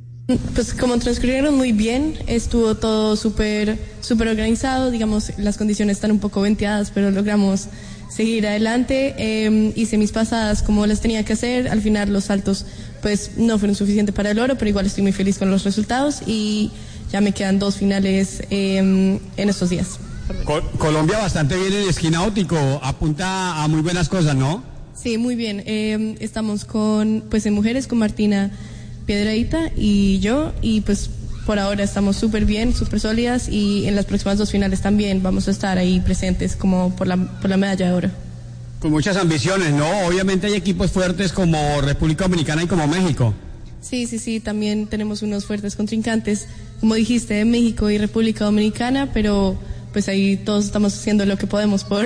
Pues como transcurrieron muy bien, estuvo todo súper súper organizado, digamos, las condiciones están un poco venteadas, pero logramos seguir adelante. Eh, hice mis pasadas como las tenía que hacer, al final los saltos pues no fueron suficientes para el oro, pero igual estoy muy feliz con los resultados y ya me quedan dos finales eh, en estos días. Col- Colombia bastante bien en el esquí náutico, apunta a muy buenas cosas, ¿no? Sí, muy bien. Eh, estamos con, pues en mujeres, con Martina Piedrahita y yo, y pues por ahora estamos súper bien, súper sólidas, y en las próximas dos finales también vamos a estar ahí presentes como por la, por la medalla de oro. Con muchas ambiciones, ¿no? Obviamente hay equipos fuertes como República Dominicana y como México. Sí, sí, sí, también tenemos unos fuertes contrincantes, como dijiste, de México y República Dominicana, pero pues ahí todos estamos haciendo lo que podemos por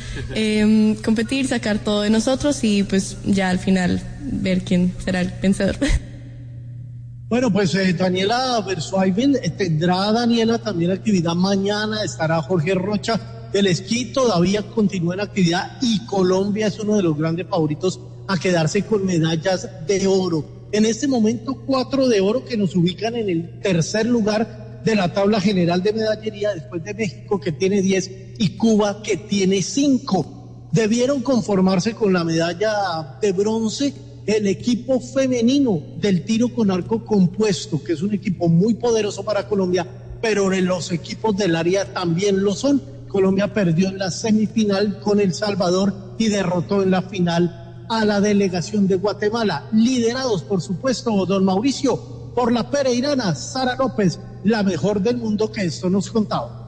eh, competir, sacar todo de nosotros y pues ya al final ver quién será el vencedor. Bueno, pues eh, Daniela Bersuaibel, eh, tendrá Daniela también actividad mañana, estará Jorge Rocha. El esquí todavía continúa en actividad y Colombia es uno de los grandes favoritos a quedarse con medallas de oro. En este momento, cuatro de oro que nos ubican en el tercer lugar de la tabla general de medallería, después de México, que tiene diez, y Cuba, que tiene cinco. Debieron conformarse con la medalla de bronce el equipo femenino del tiro con arco compuesto, que es un equipo muy poderoso para Colombia, pero en los equipos del área también lo son. Colombia perdió en la semifinal con El Salvador y derrotó en la final a la delegación de Guatemala, liderados, por supuesto, don Mauricio, por la pereirana Sara López, la mejor del mundo, que esto nos contaba.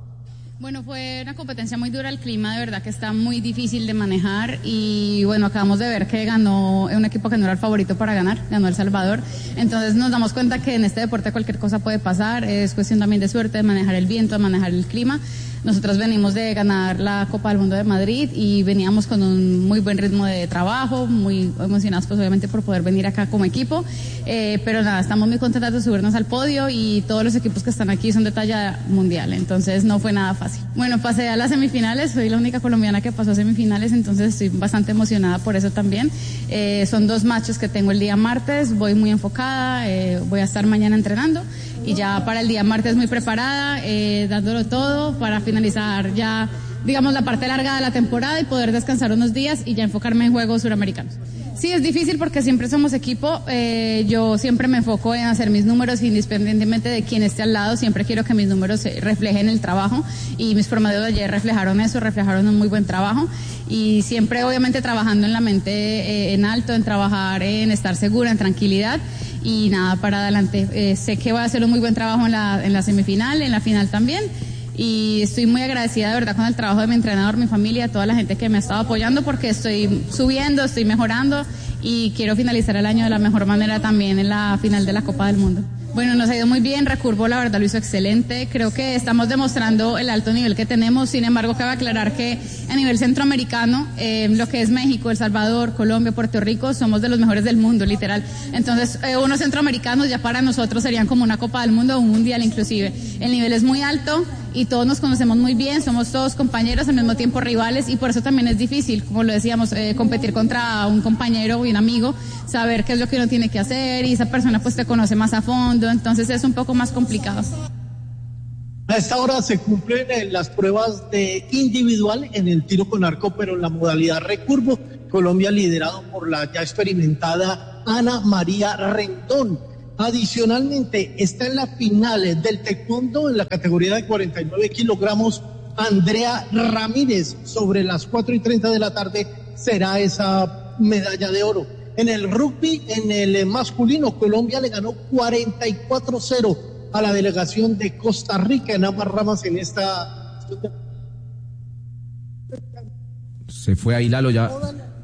Bueno, fue una competencia muy dura, el clima de verdad que está muy difícil de manejar y bueno, acabamos de ver que ganó un equipo que no era el favorito para ganar, ganó El Salvador, entonces nos damos cuenta que en este deporte cualquier cosa puede pasar, es cuestión también de suerte, de manejar el viento, de manejar el clima. Nosotros venimos de ganar la Copa del Mundo de Madrid y veníamos con un muy buen ritmo de trabajo, muy emocionados pues obviamente por poder venir acá como equipo, eh, pero nada, estamos muy contentos de subirnos al podio y todos los equipos que están aquí son de talla mundial, entonces no fue nada fácil. Bueno, pasé a las semifinales, soy la única colombiana que pasó a semifinales, entonces estoy bastante emocionada por eso también. Eh, son dos matches que tengo el día martes, voy muy enfocada, eh, voy a estar mañana entrenando y ya para el día martes muy preparada, eh, dándolo todo para finalizar ya, digamos, la parte larga de la temporada y poder descansar unos días y ya enfocarme en Juegos Suramericanos. Sí, es difícil porque siempre somos equipo, eh, yo siempre me enfoco en hacer mis números independientemente de quién esté al lado, siempre quiero que mis números reflejen el trabajo y mis promedios de ayer reflejaron eso, reflejaron un muy buen trabajo y siempre obviamente trabajando en la mente eh, en alto, en trabajar, en estar segura, en tranquilidad y nada, para adelante. Eh, sé que voy a hacer un muy buen trabajo en la, en la semifinal, en la final también. Y estoy muy agradecida de verdad con el trabajo de mi entrenador, mi familia, toda la gente que me ha estado apoyando porque estoy subiendo, estoy mejorando y quiero finalizar el año de la mejor manera también en la final de la Copa del Mundo. Bueno, nos ha ido muy bien, Recurvo la verdad lo hizo excelente, creo que estamos demostrando el alto nivel que tenemos, sin embargo cabe aclarar que a nivel centroamericano, eh, lo que es México, El Salvador, Colombia, Puerto Rico, somos de los mejores del mundo, literal, entonces eh, unos centroamericanos ya para nosotros serían como una Copa del Mundo o un Mundial inclusive, el nivel es muy alto y todos nos conocemos muy bien, somos todos compañeros, al mismo tiempo rivales y por eso también es difícil, como lo decíamos, eh, competir contra un compañero y un amigo, saber qué es lo que uno tiene que hacer y esa persona pues te conoce más a fondo, entonces es un poco más complicado. A esta hora se cumplen las pruebas de individual en el tiro con arco, pero en la modalidad recurvo, Colombia liderado por la ya experimentada Ana María Rendón. Adicionalmente, está en la final del taekwondo en la categoría de cuarenta y nueve kilogramos Andrea Ramírez. Sobre las cuatro y treinta de la tarde será esa medalla de oro. En el rugby, en el masculino, Colombia le ganó cuarenta y cuatro cero a la delegación de Costa Rica en ambas ramas en esta... Se fue ahí Lalo ya.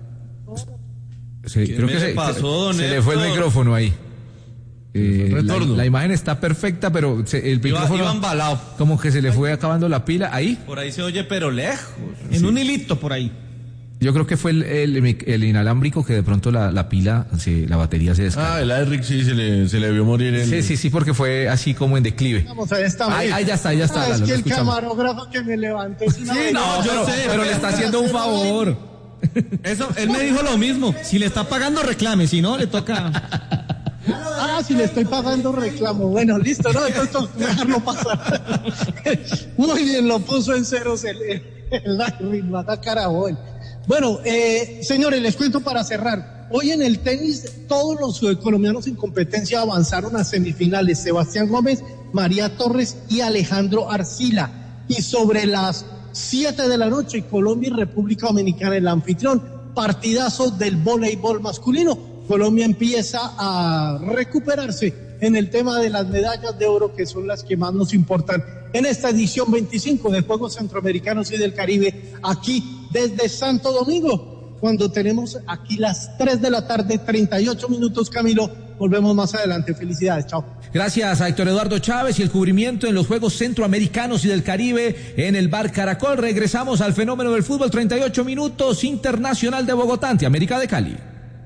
Se, creo que se, pasó, se, se le fue el micrófono ahí. Eh, la, la imagen está perfecta, pero se, el iba, micrófono iba embalado. Como que se le fue acabando la pila ahí. Por ahí se oye, pero lejos. En sí. un hilito por ahí. Yo creo que fue el, el, el inalámbrico que de pronto la, la pila, se, la batería se descarga. Ah, el Eric sí se le, se le vio morir. El... Sí, sí, sí, porque fue así como en declive. Vamos a esta Ahí, ahí ya está, ya está. Ah, Lalo, es que el escuchamos. camarógrafo que me levantó es una Sí, no, yo sé, pero le está haciendo un favor. Eso, él me dijo lo mismo. Si le está pagando, reclame, si no, le toca... Ah, si le estoy pagando reclamo. Bueno, listo, ¿no? Entonces dejarlo pasar. Muy bien, lo puso en ceros el, el, el mata carabón. Bueno, eh, señores, les cuento para cerrar. Hoy en el tenis, todos los colombianos en competencia avanzaron a semifinales. Sebastián Gómez, María Torres y Alejandro Arcila. Y sobre las siete de la noche, Colombia y República Dominicana, el anfitrión, partidazo del voleibol masculino. Colombia empieza a recuperarse en el tema de las medallas de oro, que son las que más nos importan en esta edición veinticinco de Juegos Centroamericanos y del Caribe, aquí desde Santo Domingo, cuando tenemos aquí las tres de la tarde, treinta y ocho minutos, Camilo. Volvemos más adelante. Felicidades, chao. Gracias a Héctor Eduardo Chávez y el cubrimiento en los Juegos Centroamericanos y del Caribe en el Bar Caracol. Regresamos al fenómeno del fútbol, treinta y ocho minutos, Internacional de Bogotá ante América de Cali.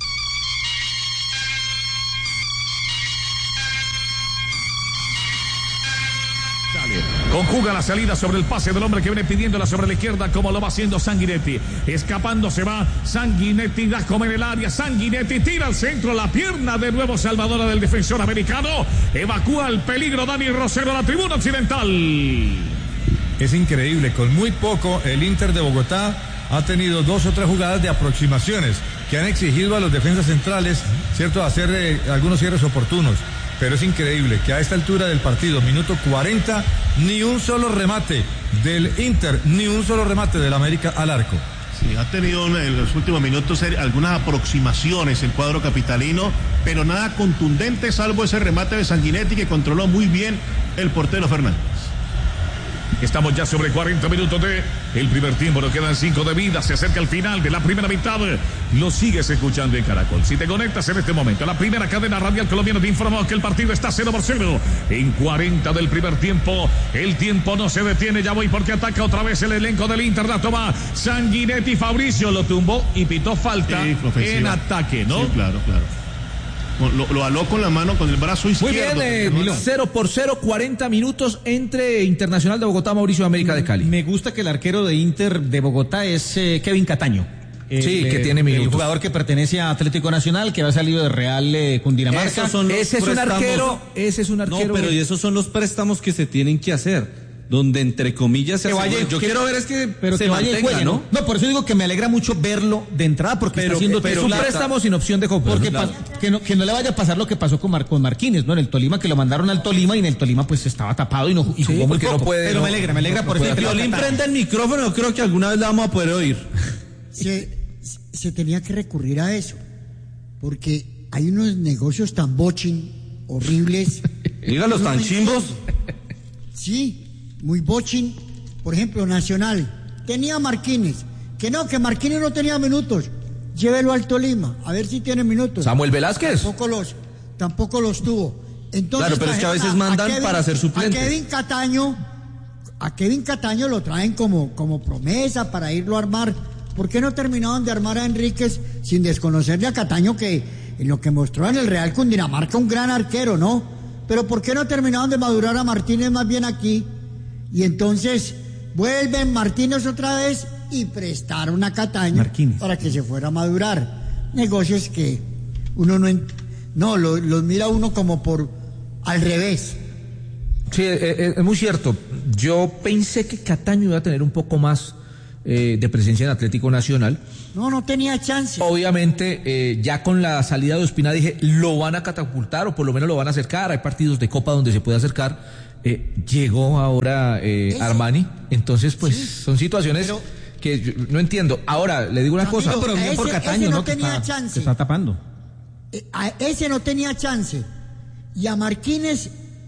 Conjuga la salida sobre el pase del hombre que viene pidiéndola sobre la izquierda, como lo va haciendo Sanguinetti. Escapando se va Sanguinetti, da como en el área. Sanguinetti tira al centro, la pierna de nuevo salvadora del defensor americano. Evacúa el peligro Dani Rosero a la tribuna occidental. Es increíble, con muy poco el Inter de Bogotá ha tenido dos o tres jugadas de aproximaciones que han exigido a los defensas centrales, cierto, hacer eh, algunos cierres oportunos. Pero es increíble que a esta altura del partido, minuto cuarenta, ni un solo remate del Inter, ni un solo remate del América al arco. Sí, ha tenido en los últimos minutos algunas aproximaciones el cuadro capitalino, pero nada contundente, salvo ese remate de Sanguinetti que controló muy bien el portero Fernández. Estamos ya sobre cuarenta minutos de el primer tiempo, nos quedan cinco de vida, se acerca el final de la primera mitad, lo sigues escuchando en Caracol. Si te conectas en este momento, la primera cadena radial colombiana te informó que el partido está cero por cero en cuarenta del primer tiempo, el tiempo no se detiene, ya voy porque ataca otra vez el elenco del Inter, la toma Sanguinetti, Fabricio lo tumbó y pitó falta sí, en ataque, ¿no? Sí, claro, claro. Lo, lo aló con la mano, con el brazo izquierdo. Muy bien, eh, cero por cero, cuarenta minutos entre Internacional de Bogotá, Mauricio, América de Cali. Me gusta que el arquero de Inter de Bogotá es eh, Kevin Cataño. El, sí, que tiene minutos. El jugador que pertenece a Atlético Nacional, que ha salido de Real eh, Cundinamarca. Son ese es un arquero, ese es un arquero. No, pero y esos son los préstamos que se tienen que hacer. Donde entre comillas se que vaya, yo que, quiero ver es que pero se que vaya mantenga, juegue, ¿no? No, por eso digo que me alegra mucho verlo de entrada porque pero, está haciendo pero un préstamo sin opción de compra. Porque claro. pa, que, no, que no le vaya a pasar lo que pasó con, Mar, con Marquínez, ¿no? En el Tolima, que lo mandaron al Tolima y en el Tolima pues estaba tapado y no y sí, jugó muy poco. No puede, pero no, me alegra, me alegra no, por no ese Violín prende el micrófono, yo creo que alguna vez la vamos a poder oír. Se, se tenía que recurrir a eso, porque hay unos negocios tan bochin, horribles. Dígalos, tan chimbos. Sí, muy bochin. Por ejemplo, Nacional tenía Marquínez, que no, que Marquínez no tenía minutos, llévelo al Tolima, a ver si tiene minutos. Samuel Velázquez. Tampoco los, tampoco los tuvo. Entonces, claro, pero es que a veces mandan Kevin, para ser suplentes. A Kevin Cataño, a Kevin Cataño lo traen como, como promesa para irlo a armar. ¿Por qué no terminaron de armar a Enríquez sin desconocerle a Cataño, que en lo que mostró en el Real Cundinamarca un gran arquero, ¿no? Pero ¿por qué no terminaron de madurar a Martínez más bien aquí? Y entonces vuelven Martínez otra vez y prestaron a Cataño Martínez para que se fuera a madurar. Negocios que uno no... Ent- no, los lo mira uno como por... al revés. Sí, es, es muy cierto. Yo pensé que Cataño iba a tener un poco más eh, de presencia en Atlético Nacional. No, no tenía chance. Obviamente, eh, ya con la salida de Ospina dije, lo van a catapultar o por lo menos lo van a acercar. Hay partidos de Copa donde se puede acercar. Eh, llegó ahora eh, Armani. Entonces, pues, sí, son situaciones pero, que yo no entiendo. Ahora, le digo una amigo, cosa. Pero bien por Cataño, no, no tenía que está, chance. Que está tapando. Eh, a ese no tenía chance. Y a Marquínez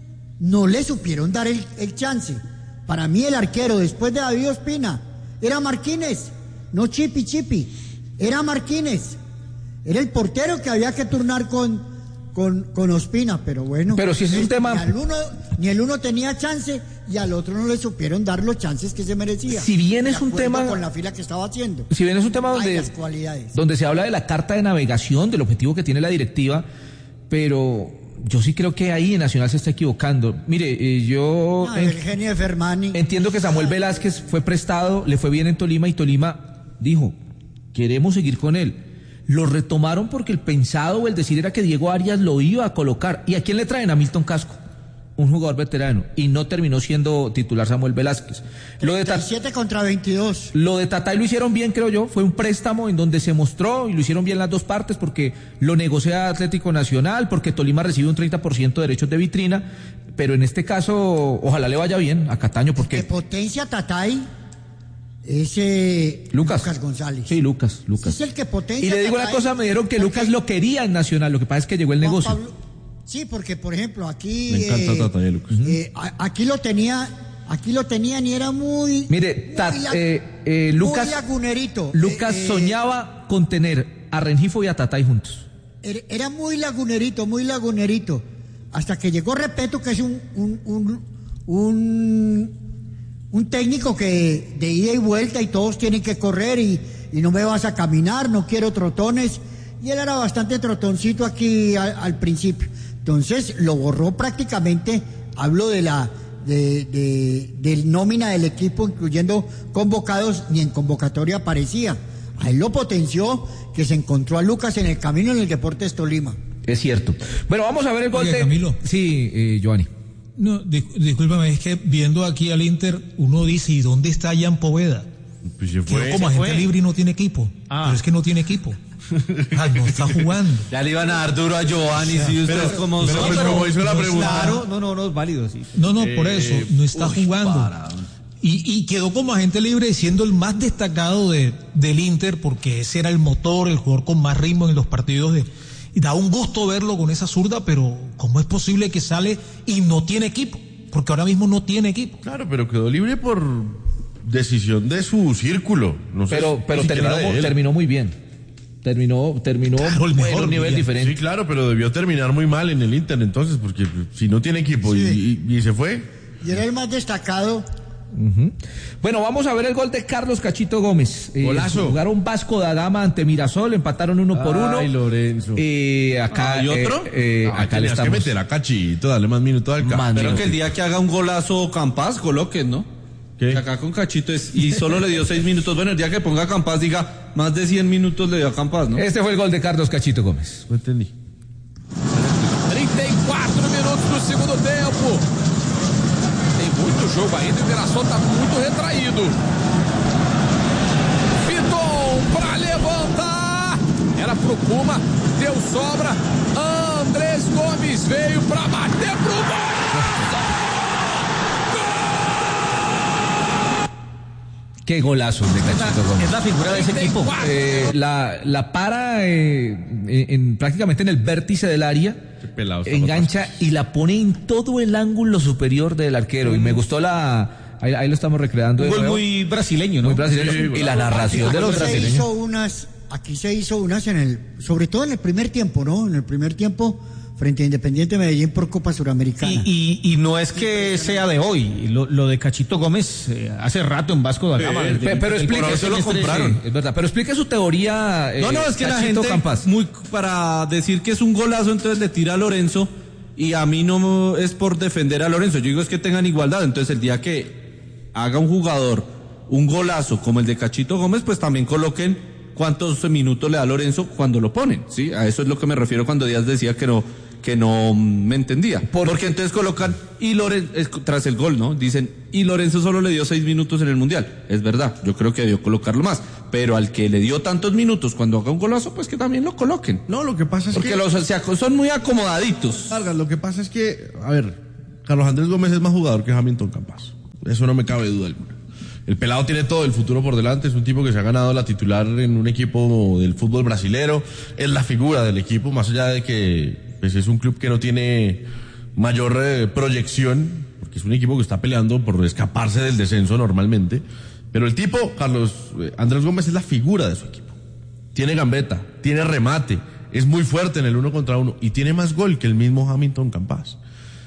no le supieron dar el, el chance. Para mí el arquero después de David Ospina era Marquínez, no Chipi Chipi, era Marquínez. Era el portero que había que turnar con, con, con Ospina, pero bueno. Pero si ese es un tema... Ni, al uno, ni el uno tenía chance y al otro no le supieron dar los chances que se merecía. Si bien es un tema... con la fila que estaba haciendo. Si bien es un tema donde, las cualidades. donde se habla de la carta de navegación, del objetivo que tiene la directiva, pero... yo sí creo que ahí en Nacional se está equivocando. Mire, eh, yo... No, el genio de Fermani. Entiendo que Samuel Velázquez fue prestado, le fue bien en Tolima y Tolima dijo, queremos seguir con él. Lo retomaron porque el pensado o el decir era que Diego Arias lo iba a colocar. ¿Y a quién le traen? A Milton Casco, un jugador veterano. Y no terminó siendo titular Samuel Velázquez. Lo de treinta y siete contra veintidós. Lo de Tatay lo hicieron bien, creo yo. Fue un préstamo en donde se mostró y lo hicieron bien las dos partes porque lo negocia Atlético Nacional, porque Tolima recibe un treinta por ciento de derechos de vitrina. Pero en este caso, ojalá le vaya bien a Cataño porque... Que potencia Tatay es eh, Lucas. Lucas González. Sí, Lucas, Lucas. Es el que potencia. Y le digo Tatay, una cosa, me dieron que Lucas lo quería en Nacional, lo que pasa es que llegó el Juan negocio. Pablo, sí, porque por ejemplo aquí... Me encanta eh, Tatay, Lucas. Eh, aquí lo tenía... Aquí lo tenían y era muy... Mire, muy, tat, la, eh, eh, Lucas, muy lagunerito. Lucas eh, soñaba con tener a Rengifo y a Tatay juntos. Era muy lagunerito, muy lagunerito. Hasta que llegó Repeto, que es un... un, un, un Un técnico que de ida y vuelta y todos tienen que correr y, y no me vas a caminar, no quiero trotones. Y él era bastante trotoncito aquí al, al principio. Entonces lo borró prácticamente, hablo de la de, de, del nómina del equipo, incluyendo convocados, ni en convocatoria aparecía. A él lo potenció, que se encontró a Lucas en el camino en el Deportes Tolima. Es cierto. Bueno, vamos a ver el gol de... Camilo. Sí, eh, Giovanni. No, discúlpame, es que viendo aquí al Inter, uno dice, ¿y dónde está Jan Poveda? Pues se fue. Quedó como agente fue. libre y no tiene equipo. Ah. Pero es que no tiene equipo. Ah, no está jugando. Ya le iban a dar duro a Giovanni, si ustedes como pero, son. pues, como hizo la pregunta. Claro, no, no, no es válido, sí. No, no, por Eh, eso, no está uy, jugando. para. Y, y quedó como agente libre siendo el más destacado de, del Inter, porque ese era el motor, el jugador con más ritmo en los partidos de... Y da un gusto verlo con esa zurda, pero ¿cómo es posible que sale y no tiene equipo? Porque ahora mismo no tiene equipo. Claro, pero quedó libre por decisión de su círculo. No sé Pero, si- pero ni terminó, siquiera de él. terminó muy bien. Terminó, terminó Claro, el en mejor un nivel día. diferente. Sí, claro, pero debió terminar muy mal en el Inter entonces, porque si no tiene equipo Sí. y, y- y se fue. Y era el más destacado. Uh-huh. Bueno, vamos a ver el gol de Carlos Cachito Gómez. Eh, Golazo. Jugaron Vasco da Gama ante Mirasol, empataron uno por uno. Ay, Lorenzo. Eh, acá, ¿Y otro? eh, eh, Ah, acá le tenías que estamos. meter a Cachito, darle más minutos al campo. Man, Pero no. que el día que haga un golazo Campas, coloquen, ¿no? ¿Qué? Que acá con Cachito es, y solo le dio seis minutos. Bueno, el día que ponga Campas, diga, más de cien minutos le dio a Campas, ¿no? Este fue el gol de Carlos Cachito Gómez. No entendí. trinta e quatro minutos do segundo tempo. Tem muito jogo ainda, o Mirassol tá muito retraído. Piton pra levantar. Era pro Puma, deu sobra. Andrés Gomes veio pra bater pro gol. Qué golazo de Cachito Gómez. Es la figura de ese equipo. Eh, la, la para eh, en, en- prácticamente en el vértice del área, Qué pelado está engancha y la pone en todo el ángulo superior del arquero. Y me gustó la... Ahí, ahí lo estamos recreando de Un gol nuevo. muy brasileño, ¿no? Muy brasileño. Sí, y la narración de Aquí los se hizo brasileños. unas, aquí se hizo unas en el, sobre todo en el primer tiempo, ¿no? En el primer tiempo frente a Independiente Medellín por Copa Suramericana. Y, y, y no es que sea de hoy, lo, lo de Cachito Gómez eh, hace rato en Vasco da Gama. Sí, pero, pero explique, eso lo compraron. Sí, es verdad, pero explique su teoría. Eh, No, no, es que Cachito la gente, Campas. muy para decir que es un golazo, entonces le tira a Lorenzo, y a mí no es por defender a Lorenzo, yo digo es que tengan igualdad, entonces el día que haga un jugador un golazo como el de Cachito Gómez, pues también coloquen cuántos minutos le da Lorenzo cuando lo ponen, ¿sí? A eso es lo que me refiero cuando Díaz decía que no que no me entendía. ¿Por Porque qué? Entonces colocan, y Lorenzo, tras el gol, ¿no? Dicen, y Lorenzo solo le dio seis minutos en el Mundial. Es verdad, yo creo que debió colocarlo más. Pero al que le dio tantos minutos cuando haga un golazo, pues que también lo coloquen. No, lo que pasa es Porque que... Porque los o sea, son muy acomodaditos. Vargas, lo que pasa es que, a ver, Carlos Andrés Gómez es más jugador que Hamilton Campas. Eso no me cabe duda alguna. El pelado tiene todo el futuro por delante, es un tipo que se ha ganado la titular en un equipo del fútbol brasilero, es la figura del equipo, más allá de que pues es un club que no tiene mayor eh, proyección, porque es un equipo que está peleando por escaparse del descenso normalmente, pero el tipo, Carlos eh, Andrés Gómez, es la figura de su equipo. Tiene gambeta, tiene remate, es muy fuerte en el uno contra uno y tiene más gol que el mismo Hamilton Campas.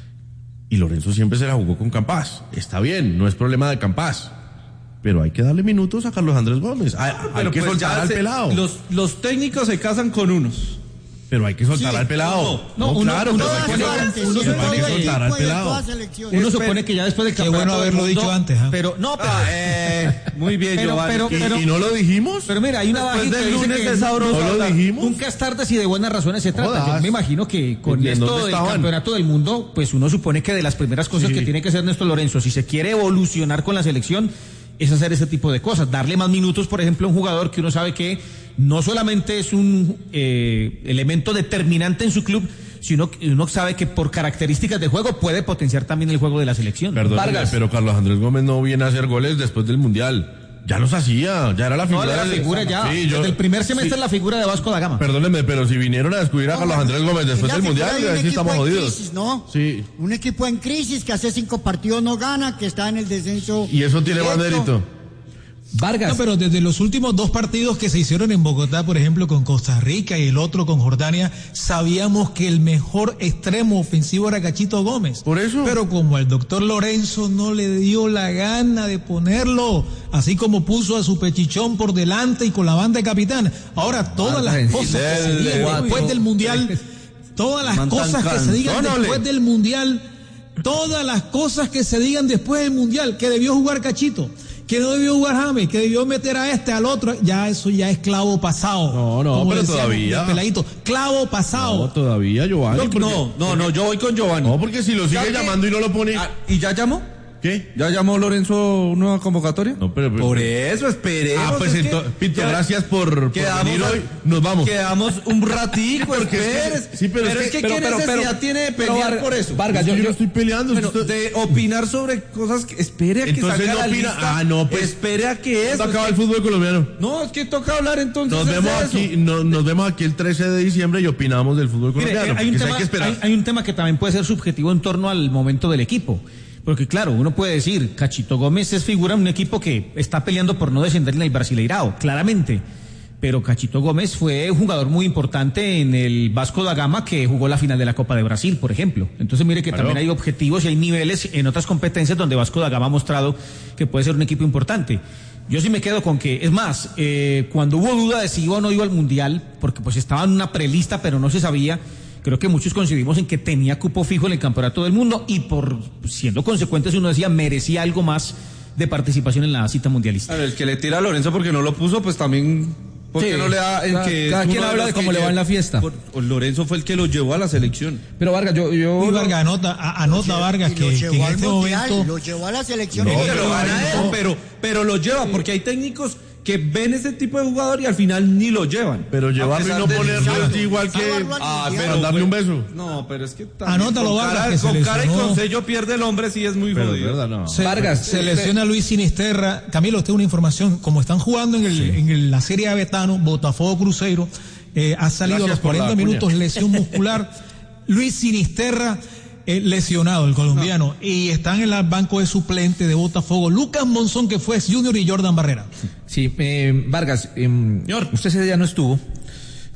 Y Lorenzo siempre se la jugó con Campas. Está bien, no es problema de Campas. Pero hay que darle minutos a Carlos Andrés Gómez. Hay, hay que pues soltar al se, pelado. Los, los técnicos se casan con unos. Pero hay que soltar Sí, al pelado. no, No, no, uno- claro, uno pero hay que, da soltar- garantía, uno se todo tiene que el soltar al equipo y de pelado. todas selecciones. Uno supone que ya después del Qué bueno campeonato del haberlo mundo, dicho antes, ¿ah? Pero no, pero, Ah, eh, muy bien, pero, Giovanni. pero, ¿Y, pero, y no lo dijimos? pero mira, hay una Después bajita del que dice lunes que es sabroso ¿No lo hablar. dijimos? nunca es tarde si de buenas razones se trata. Jodas. Yo me imagino que con ¿Y en esto dónde del estaban? campeonato del mundo, pues uno supone que de las primeras cosas Sí. que tiene que hacer Néstor Lorenzo, si se quiere evolucionar con la selección, es hacer ese tipo de cosas, darle más minutos, por ejemplo, a un jugador que uno sabe que no solamente es un eh, elemento determinante en su club, sino que uno sabe que por características de juego puede potenciar también el juego de la selección. Perdón, Vargas. pero Carlos Andrés Gómez no viene a hacer goles después del Mundial. Ya los hacía, ya era la No, figura. era la del- figura ya. Sí, yo- Desde el primer semestre sí. la figura de Vasco da Gama. Perdónenme, pero si vinieron a descubrir a No, Carlos Andrés Gómez después es del la figura Mundial, de ya un sí equipo estamos en jodidos. crisis, ¿no? Sí. Un equipo en crisis que hace cinco partidos no gana, que está en el descenso. Y eso tiene más directo. mérito. Vargas. No, pero desde los últimos dos partidos que se hicieron en Bogotá, por ejemplo, con Costa Rica y el otro con Jordania, sabíamos que el mejor extremo ofensivo era Cachito Gómez. Por eso. Pero como al doctor Lorenzo no le dio la gana de ponerlo, así como puso a su pechichón por delante y con la banda de capitán. Ahora, todas las Vargas, cosas que se dele, digan guapo. después del Mundial, todas las Man tan cosas que se digan cansónole. después del Mundial, todas las cosas que se digan después del Mundial, que debió jugar Cachito, que no debió jugar James, que debió meter a este, al otro, ya eso ya es clavo pasado. No, no, Como pero decíamos todavía. de peladito, clavo pasado. No, todavía, Giovanni. No, porque- no, no, no, yo voy con Giovanni. No, porque si lo sigue ¿Sabe qué? llamando y no lo pone... Ah, ¿Y ya llamó? ¿Qué? ¿Ya llamó Lorenzo nueva convocatoria? No, pero... pero- Por eso, esperemos. Ah, pues es que- entonces, Pinto, que- gracias por, por quedamos venir a- hoy. Nos vamos. Quedamos un ratico, Porque es que- esperes. sí, pero es es que- que pero- ¿qué pero- necesidad pero- tiene de pero pelear Var- por eso? Vargas, Es que yo- yo, yo- no estoy peleando. Bueno, usted- de opinar sobre cosas que espere a que Entonces salga no la opina- lista. ah, no, pues, espere a que eso. ¿Cuándo acaba es el que- fútbol colombiano? No, es que toca hablar entonces. Nos es vemos de eso. aquí, no- nos vemos aquí el trece de diciembre y opinamos del fútbol Mire, colombiano. eh, hay, un porque tema, hay que esperar. hay- hay un tema que también puede ser subjetivo en torno al momento del equipo. Porque claro, uno puede decir, Cachito Gómez es figura en un equipo que está peleando por no descender en el Brasileirao, claramente. Pero Cachito Gómez fue un jugador muy importante en el Vasco da Gama que jugó la final de la Copa de Brasil, por ejemplo. Entonces mire que Claro. también hay objetivos y hay niveles en otras competencias donde Vasco da Gama ha mostrado que puede ser un equipo importante. Yo sí me quedo con que, es más, eh, cuando hubo duda de si iba o no iba al Mundial, porque pues estaba en una prelista pero no se sabía, creo que muchos coincidimos en que tenía cupo fijo en el Campeonato del Mundo y por siendo consecuentes uno decía merecía algo más de participación en la cita mundialista. A ver, el que le tira a Lorenzo porque no lo puso, pues también. ¿Por qué Sí, no le da el cada- que. cada es quien uno habla los de cómo que le va lleva- en la fiesta. Por- por Lorenzo fue el que lo llevó a la selección. Pero Vargas, yo... yo Y Vargas, anota, a- anota Vargas Y que, lo que llevó en al este mundial, momento... lo llevó a la selección. No, y que lo lo gana llevó. él, pero, pero lo lleva, porque hay técnicos que ven ese tipo de jugador y al final ni lo llevan. Pero A llevarlo y pesar no del- ponerlo es Exacto. igual que Llevarlo al Ah, mundial. pero darle un beso. No, pero es que también Anótalo, con Vargas, cara, que se con cara y lesionó. con sello pierde el hombre, sí es muy Pero jodido. es verdad, no. Se, Vargas, se usted- lesiona Luis Sinisterra. Camilo, usted una información. Como están jugando en, el, en el- la Serie A Betano, Botafogo Cruzeiro, eh, ha salido Gracias a los por la cuarenta minutos cuña. lesión muscular. Luis Sinisterra eh, lesionado, el colombiano. Y están en el banco de suplente de Botafogo Lucas Monzón, que fue Junior, y Jordan Barrera. Sí, eh, Vargas, eh, usted ese día no estuvo.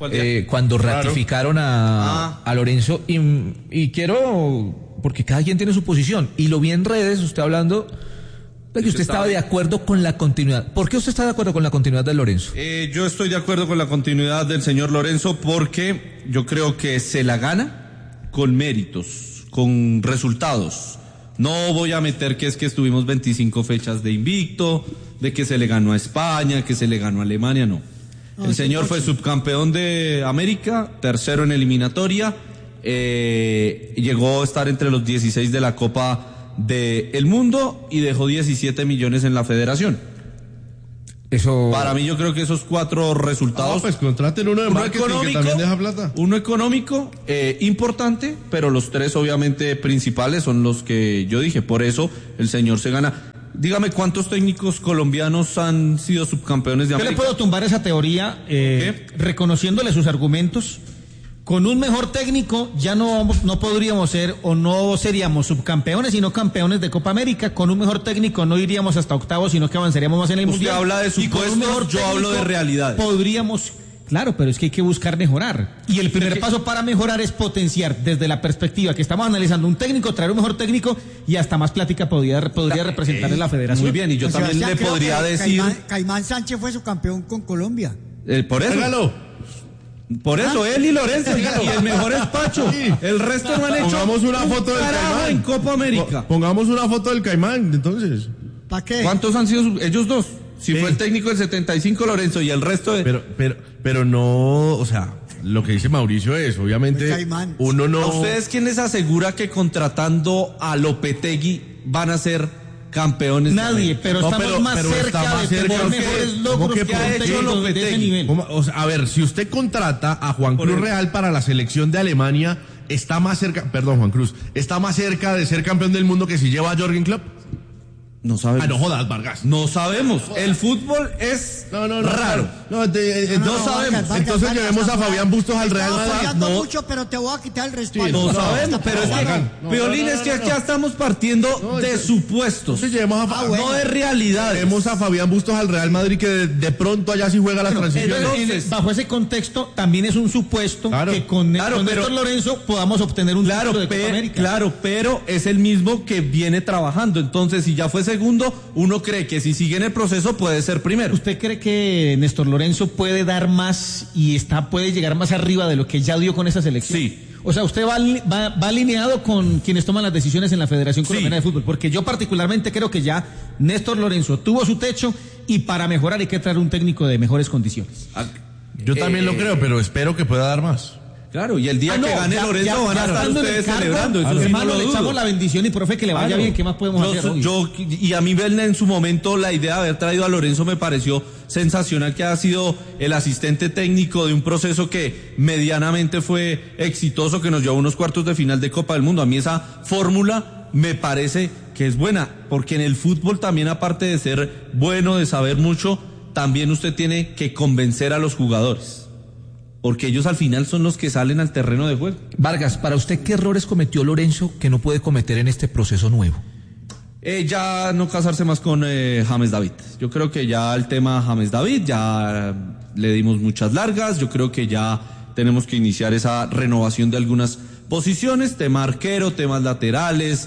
eh, cuando Claro. ratificaron a, Ah. a Lorenzo y, y quiero, porque cada quien tiene su posición, y lo vi en redes, usted hablando de que usted estaba de acuerdo con la continuidad. ¿Por qué usted está de acuerdo con la continuidad de Lorenzo? Eh, yo estoy de acuerdo con la continuidad del señor Lorenzo porque yo creo que se la gana con méritos, con resultados. No voy a meter que es que estuvimos veinticinco fechas de invicto, de que se le ganó a España, que se le ganó a Alemania, no. No, El sí, señor Pocho. fue subcampeón de América, tercero en eliminatoria, eh, llegó a estar entre los dieciséis de la Copa del Mundo y dejó diecisiete millones en la federación. Eso. Para mí yo creo que esos cuatro resultados. Ah, pues contraten uno de uno marketing que también deja plata. Uno económico, eh, importante, pero los tres obviamente principales son los que yo dije. Por eso el señor se gana. Dígame cuántos técnicos colombianos han sido subcampeones de Yo América. le puedo tumbar esa teoría eh, reconociéndole sus argumentos. Con un mejor técnico ya no vamos, no podríamos ser o no seríamos subcampeones sino campeones de Copa América. Con un mejor técnico no iríamos hasta octavos sino que avanzaríamos más en el Usted mundial. habla de Y con un supuestos, mejor yo hablo de técnico realidades. Podríamos, claro, pero es que hay que buscar mejorar. Y el primer paso para mejorar es potenciar desde la perspectiva que estamos analizando un técnico, traer un mejor técnico y hasta más plática podría, podría representar en la federación. Muy bien, y yo Pues también Sebastián, le creo podría que decir. Caimán, Caimán Sánchez fue su campeón con Colombia. Eh, por eso. Hágalo. Por eso, Ah. él y Lorenzo. Y el mejor es Pacho. El resto no han hecho. Pongamos una un foto del carajo Caimán. en Copa América. Po- Pongamos una foto del Caimán, entonces. ¿Para qué? ¿Cuántos han sido su- ellos dos? Si Sí. fue el técnico del setenta y cinco, Lorenzo, y el resto de. Pero, pero, pero no, o sea, lo que dice Mauricio es, obviamente, Pues Caimán. uno no. ¿A ustedes quién les asegura que contratando a Lopetegui van a ser campeones? Nadie, pero No, estamos pero- más pero cerca está más de cerca tener que- mejores ¿cómo logros que que por un qué técnico de ese Lopetegui? nivel. ¿Cómo? O sea, a ver, si usted contrata a Juan Cruz Real para la selección de Alemania, está más cerca, perdón, Juan Cruz, está más cerca de ser campeón del mundo que si lleva a Jürgen Klopp. No sabemos. Ah, no jodas, Vargas. No sabemos. El fútbol es No, no, no. raro. No, te- eh, No no sabemos. Vargas, Vargas, Entonces Vargas, llevemos a Vargas. Fabián Bustos al Te Real estaba Madrid. apoyando No. mucho, pero te voy a quitar el respaldo. No no, sabemos, pero es que, Vargas, no, Piolín, no, no, es que no, ya no. estamos partiendo No, de entonces- supuestos, Entonces llevemos a, Fa- Ah, bueno. no de realidades. llevemos a Fabián Bustos al Real Madrid que de, de pronto allá sí juega las transiciones. Entonces, Entonces- bajo ese contexto, también es un supuesto Claro. que con, Claro, con pero- Néstor Lorenzo podamos obtener un Claro, título de Copa pe- América. claro, pero es el mismo que viene trabajando. Entonces, si ya fue segundo, uno cree que si sigue en el proceso puede ser primero. ¿Usted cree que Néstor Lorenzo puede dar más y está puede llegar más arriba de lo que ya dio con esa selección? Sí. O sea, usted va, ali- va, va alineado con quienes toman las decisiones en la Federación Colombiana Sí. de Fútbol, porque yo particularmente creo que ya Néstor Lorenzo tuvo su techo y para mejorar hay que traer un técnico de mejores condiciones. Yo también lo creo, pero espero que pueda dar más. Claro, y el día Ah, no, que gane ya- Lorenzo ya- van a ya estar estando en el ustedes cargo, celebrando. Eso sí no hermano, lo le dudo. echamos la bendición y profe que le vaya Claro. bien, ¿qué más podemos Yo- hacer? obvio? yo- y a mí Belna en su momento la idea de haber traído a Lorenzo me pareció sensacional, que ha sido el asistente técnico de un proceso que medianamente fue exitoso, que nos llevó a unos cuartos de final de Copa del Mundo. A mí esa fórmula me parece que es buena, porque en el fútbol también, aparte de ser bueno, de saber mucho, también usted tiene que convencer a los jugadores. Porque ellos al final son los que salen al terreno de juego. Vargas, para usted, ¿qué errores cometió Lorenzo que no puede cometer en este proceso nuevo? Eh, ya no casarse más con eh, James David. Yo creo que ya el tema James David, ya eh, le dimos muchas largas. Yo creo que ya tenemos que iniciar esa renovación de algunas posiciones, tema arquero, temas laterales,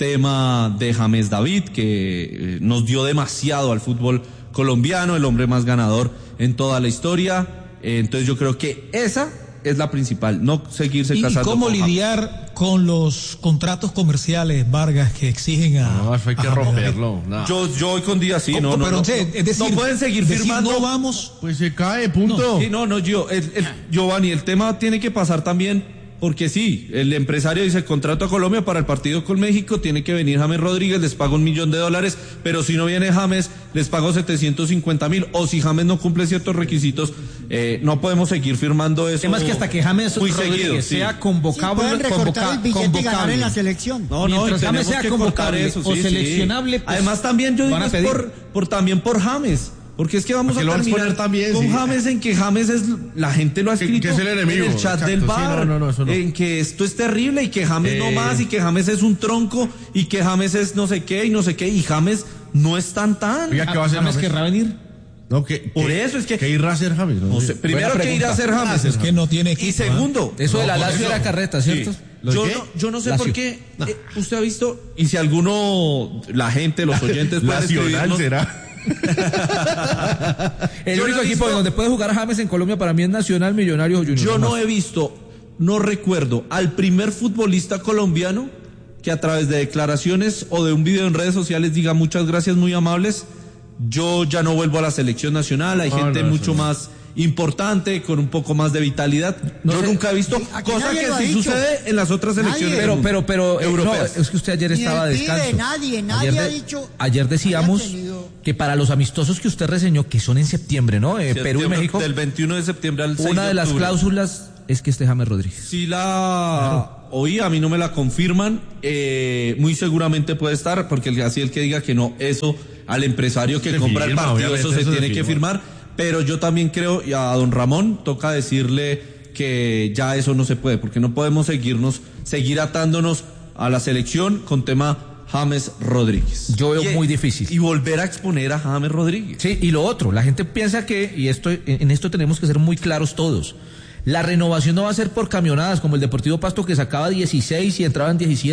tema de James David, que eh, nos dio demasiado al fútbol colombiano, el hombre más ganador en toda la historia. Eh, entonces yo creo que esa es la principal, no seguirse ¿Y, y casando cómo con James. lidiar con los contratos comerciales, Vargas, que exigen a... No, eso hay que a- romperlo. no. Yo, yo hoy con día sí, no, no, pero, no, che, no, es decir, no pueden seguir decir, firmando. no vamos... Pues se cae, punto. Sí, no, no, Gio, el, el- Giovanni, el tema tiene que pasar también, porque sí, el empresario dice contrato a Colombia para el partido con México, tiene que venir James Rodríguez, les pago un millón de dólares, pero si no viene James, les pago setecientos cincuenta mil, o si James no cumple ciertos requisitos, eh, no podemos seguir firmando eso. El tema es que hasta que James muy Rodríguez seguido, sí. sea Sí, convocable, pueden recortar convoca- el billete y ganar convocable. en la selección. No, no, Mientras y James tenemos sea que cortar convocable eso, o sí, sí. seleccionable, pues, Además también yo digo van a es pedir. por, por también por James. Porque es que vamos Porque a lo van a terminar exponer también, con sí. James, en que James es, la gente lo ha Que- escrito que es el enemigo, en el chat exacto, del sí, bar, no, no, no, eso no. en que esto es terrible y que James no Eh. más y que James es un tronco y que James es no sé qué y no sé qué y James no es tan tan. Oiga, ¿qué va a hacer James James? querrá venir. No, que, Por que, eso es que... que irá a ser James. No, no sé, primero que irá a ser James. Es que no tiene equipo. Y segundo... Eso de la no, Lazio eso. era carreta, ¿cierto? Sí. ¿Lo Yo qué? no, yo no sé Lazio. por qué eh, usted ha visto, y si alguno, la gente, los oyentes pueden Nacional escribirnos, será. El Yo único no he equipo visto- donde puede jugar James en Colombia para mí es Nacional, Millonarios o Junior. yo no más. he visto, no recuerdo al primer futbolista colombiano que a través de declaraciones o de un video en redes sociales diga muchas gracias, muy amables, yo ya no vuelvo a la selección nacional, hay No, gente no, mucho eso no. más importante, con un poco más de vitalidad. No yo sé. nunca he visto, Aquí cosa nadie que lo ha sí dicho. sucede en las otras Nadie. selecciones. Pero, del mundo. pero, pero, eh, Europeas. no, es que usted ayer Ni estaba de el pibe, descanso. nadie, nadie ayer ha de- dicho- Ayer decíamos haya tenido- que para los amistosos que usted reseñó, que son en septiembre, ¿no? Eh, Perú y Septiembre- México, Del veintiuno de septiembre al seis una de las octubre. cláusulas es que esté James Rodríguez. Sí la oí, a mí no me la confirman, eh, muy seguramente puede estar, porque el, así el que diga que no, eso al empresario que Se compra el firma, partido, obviamente, eso se eso se tiene que firma. firmar, pero yo también creo, y a don Ramón toca decirle que ya eso no se puede, porque no podemos seguirnos, seguir atándonos a la selección con tema James Rodríguez. Yo veo Y- muy difícil. Y volver a exponer a James Rodríguez. Sí, y lo otro, la gente piensa que, y esto, en esto tenemos que ser muy claros todos, la renovación no va a ser por camionadas como el Deportivo Pasto que sacaba dieciséis y entraban diecisiete.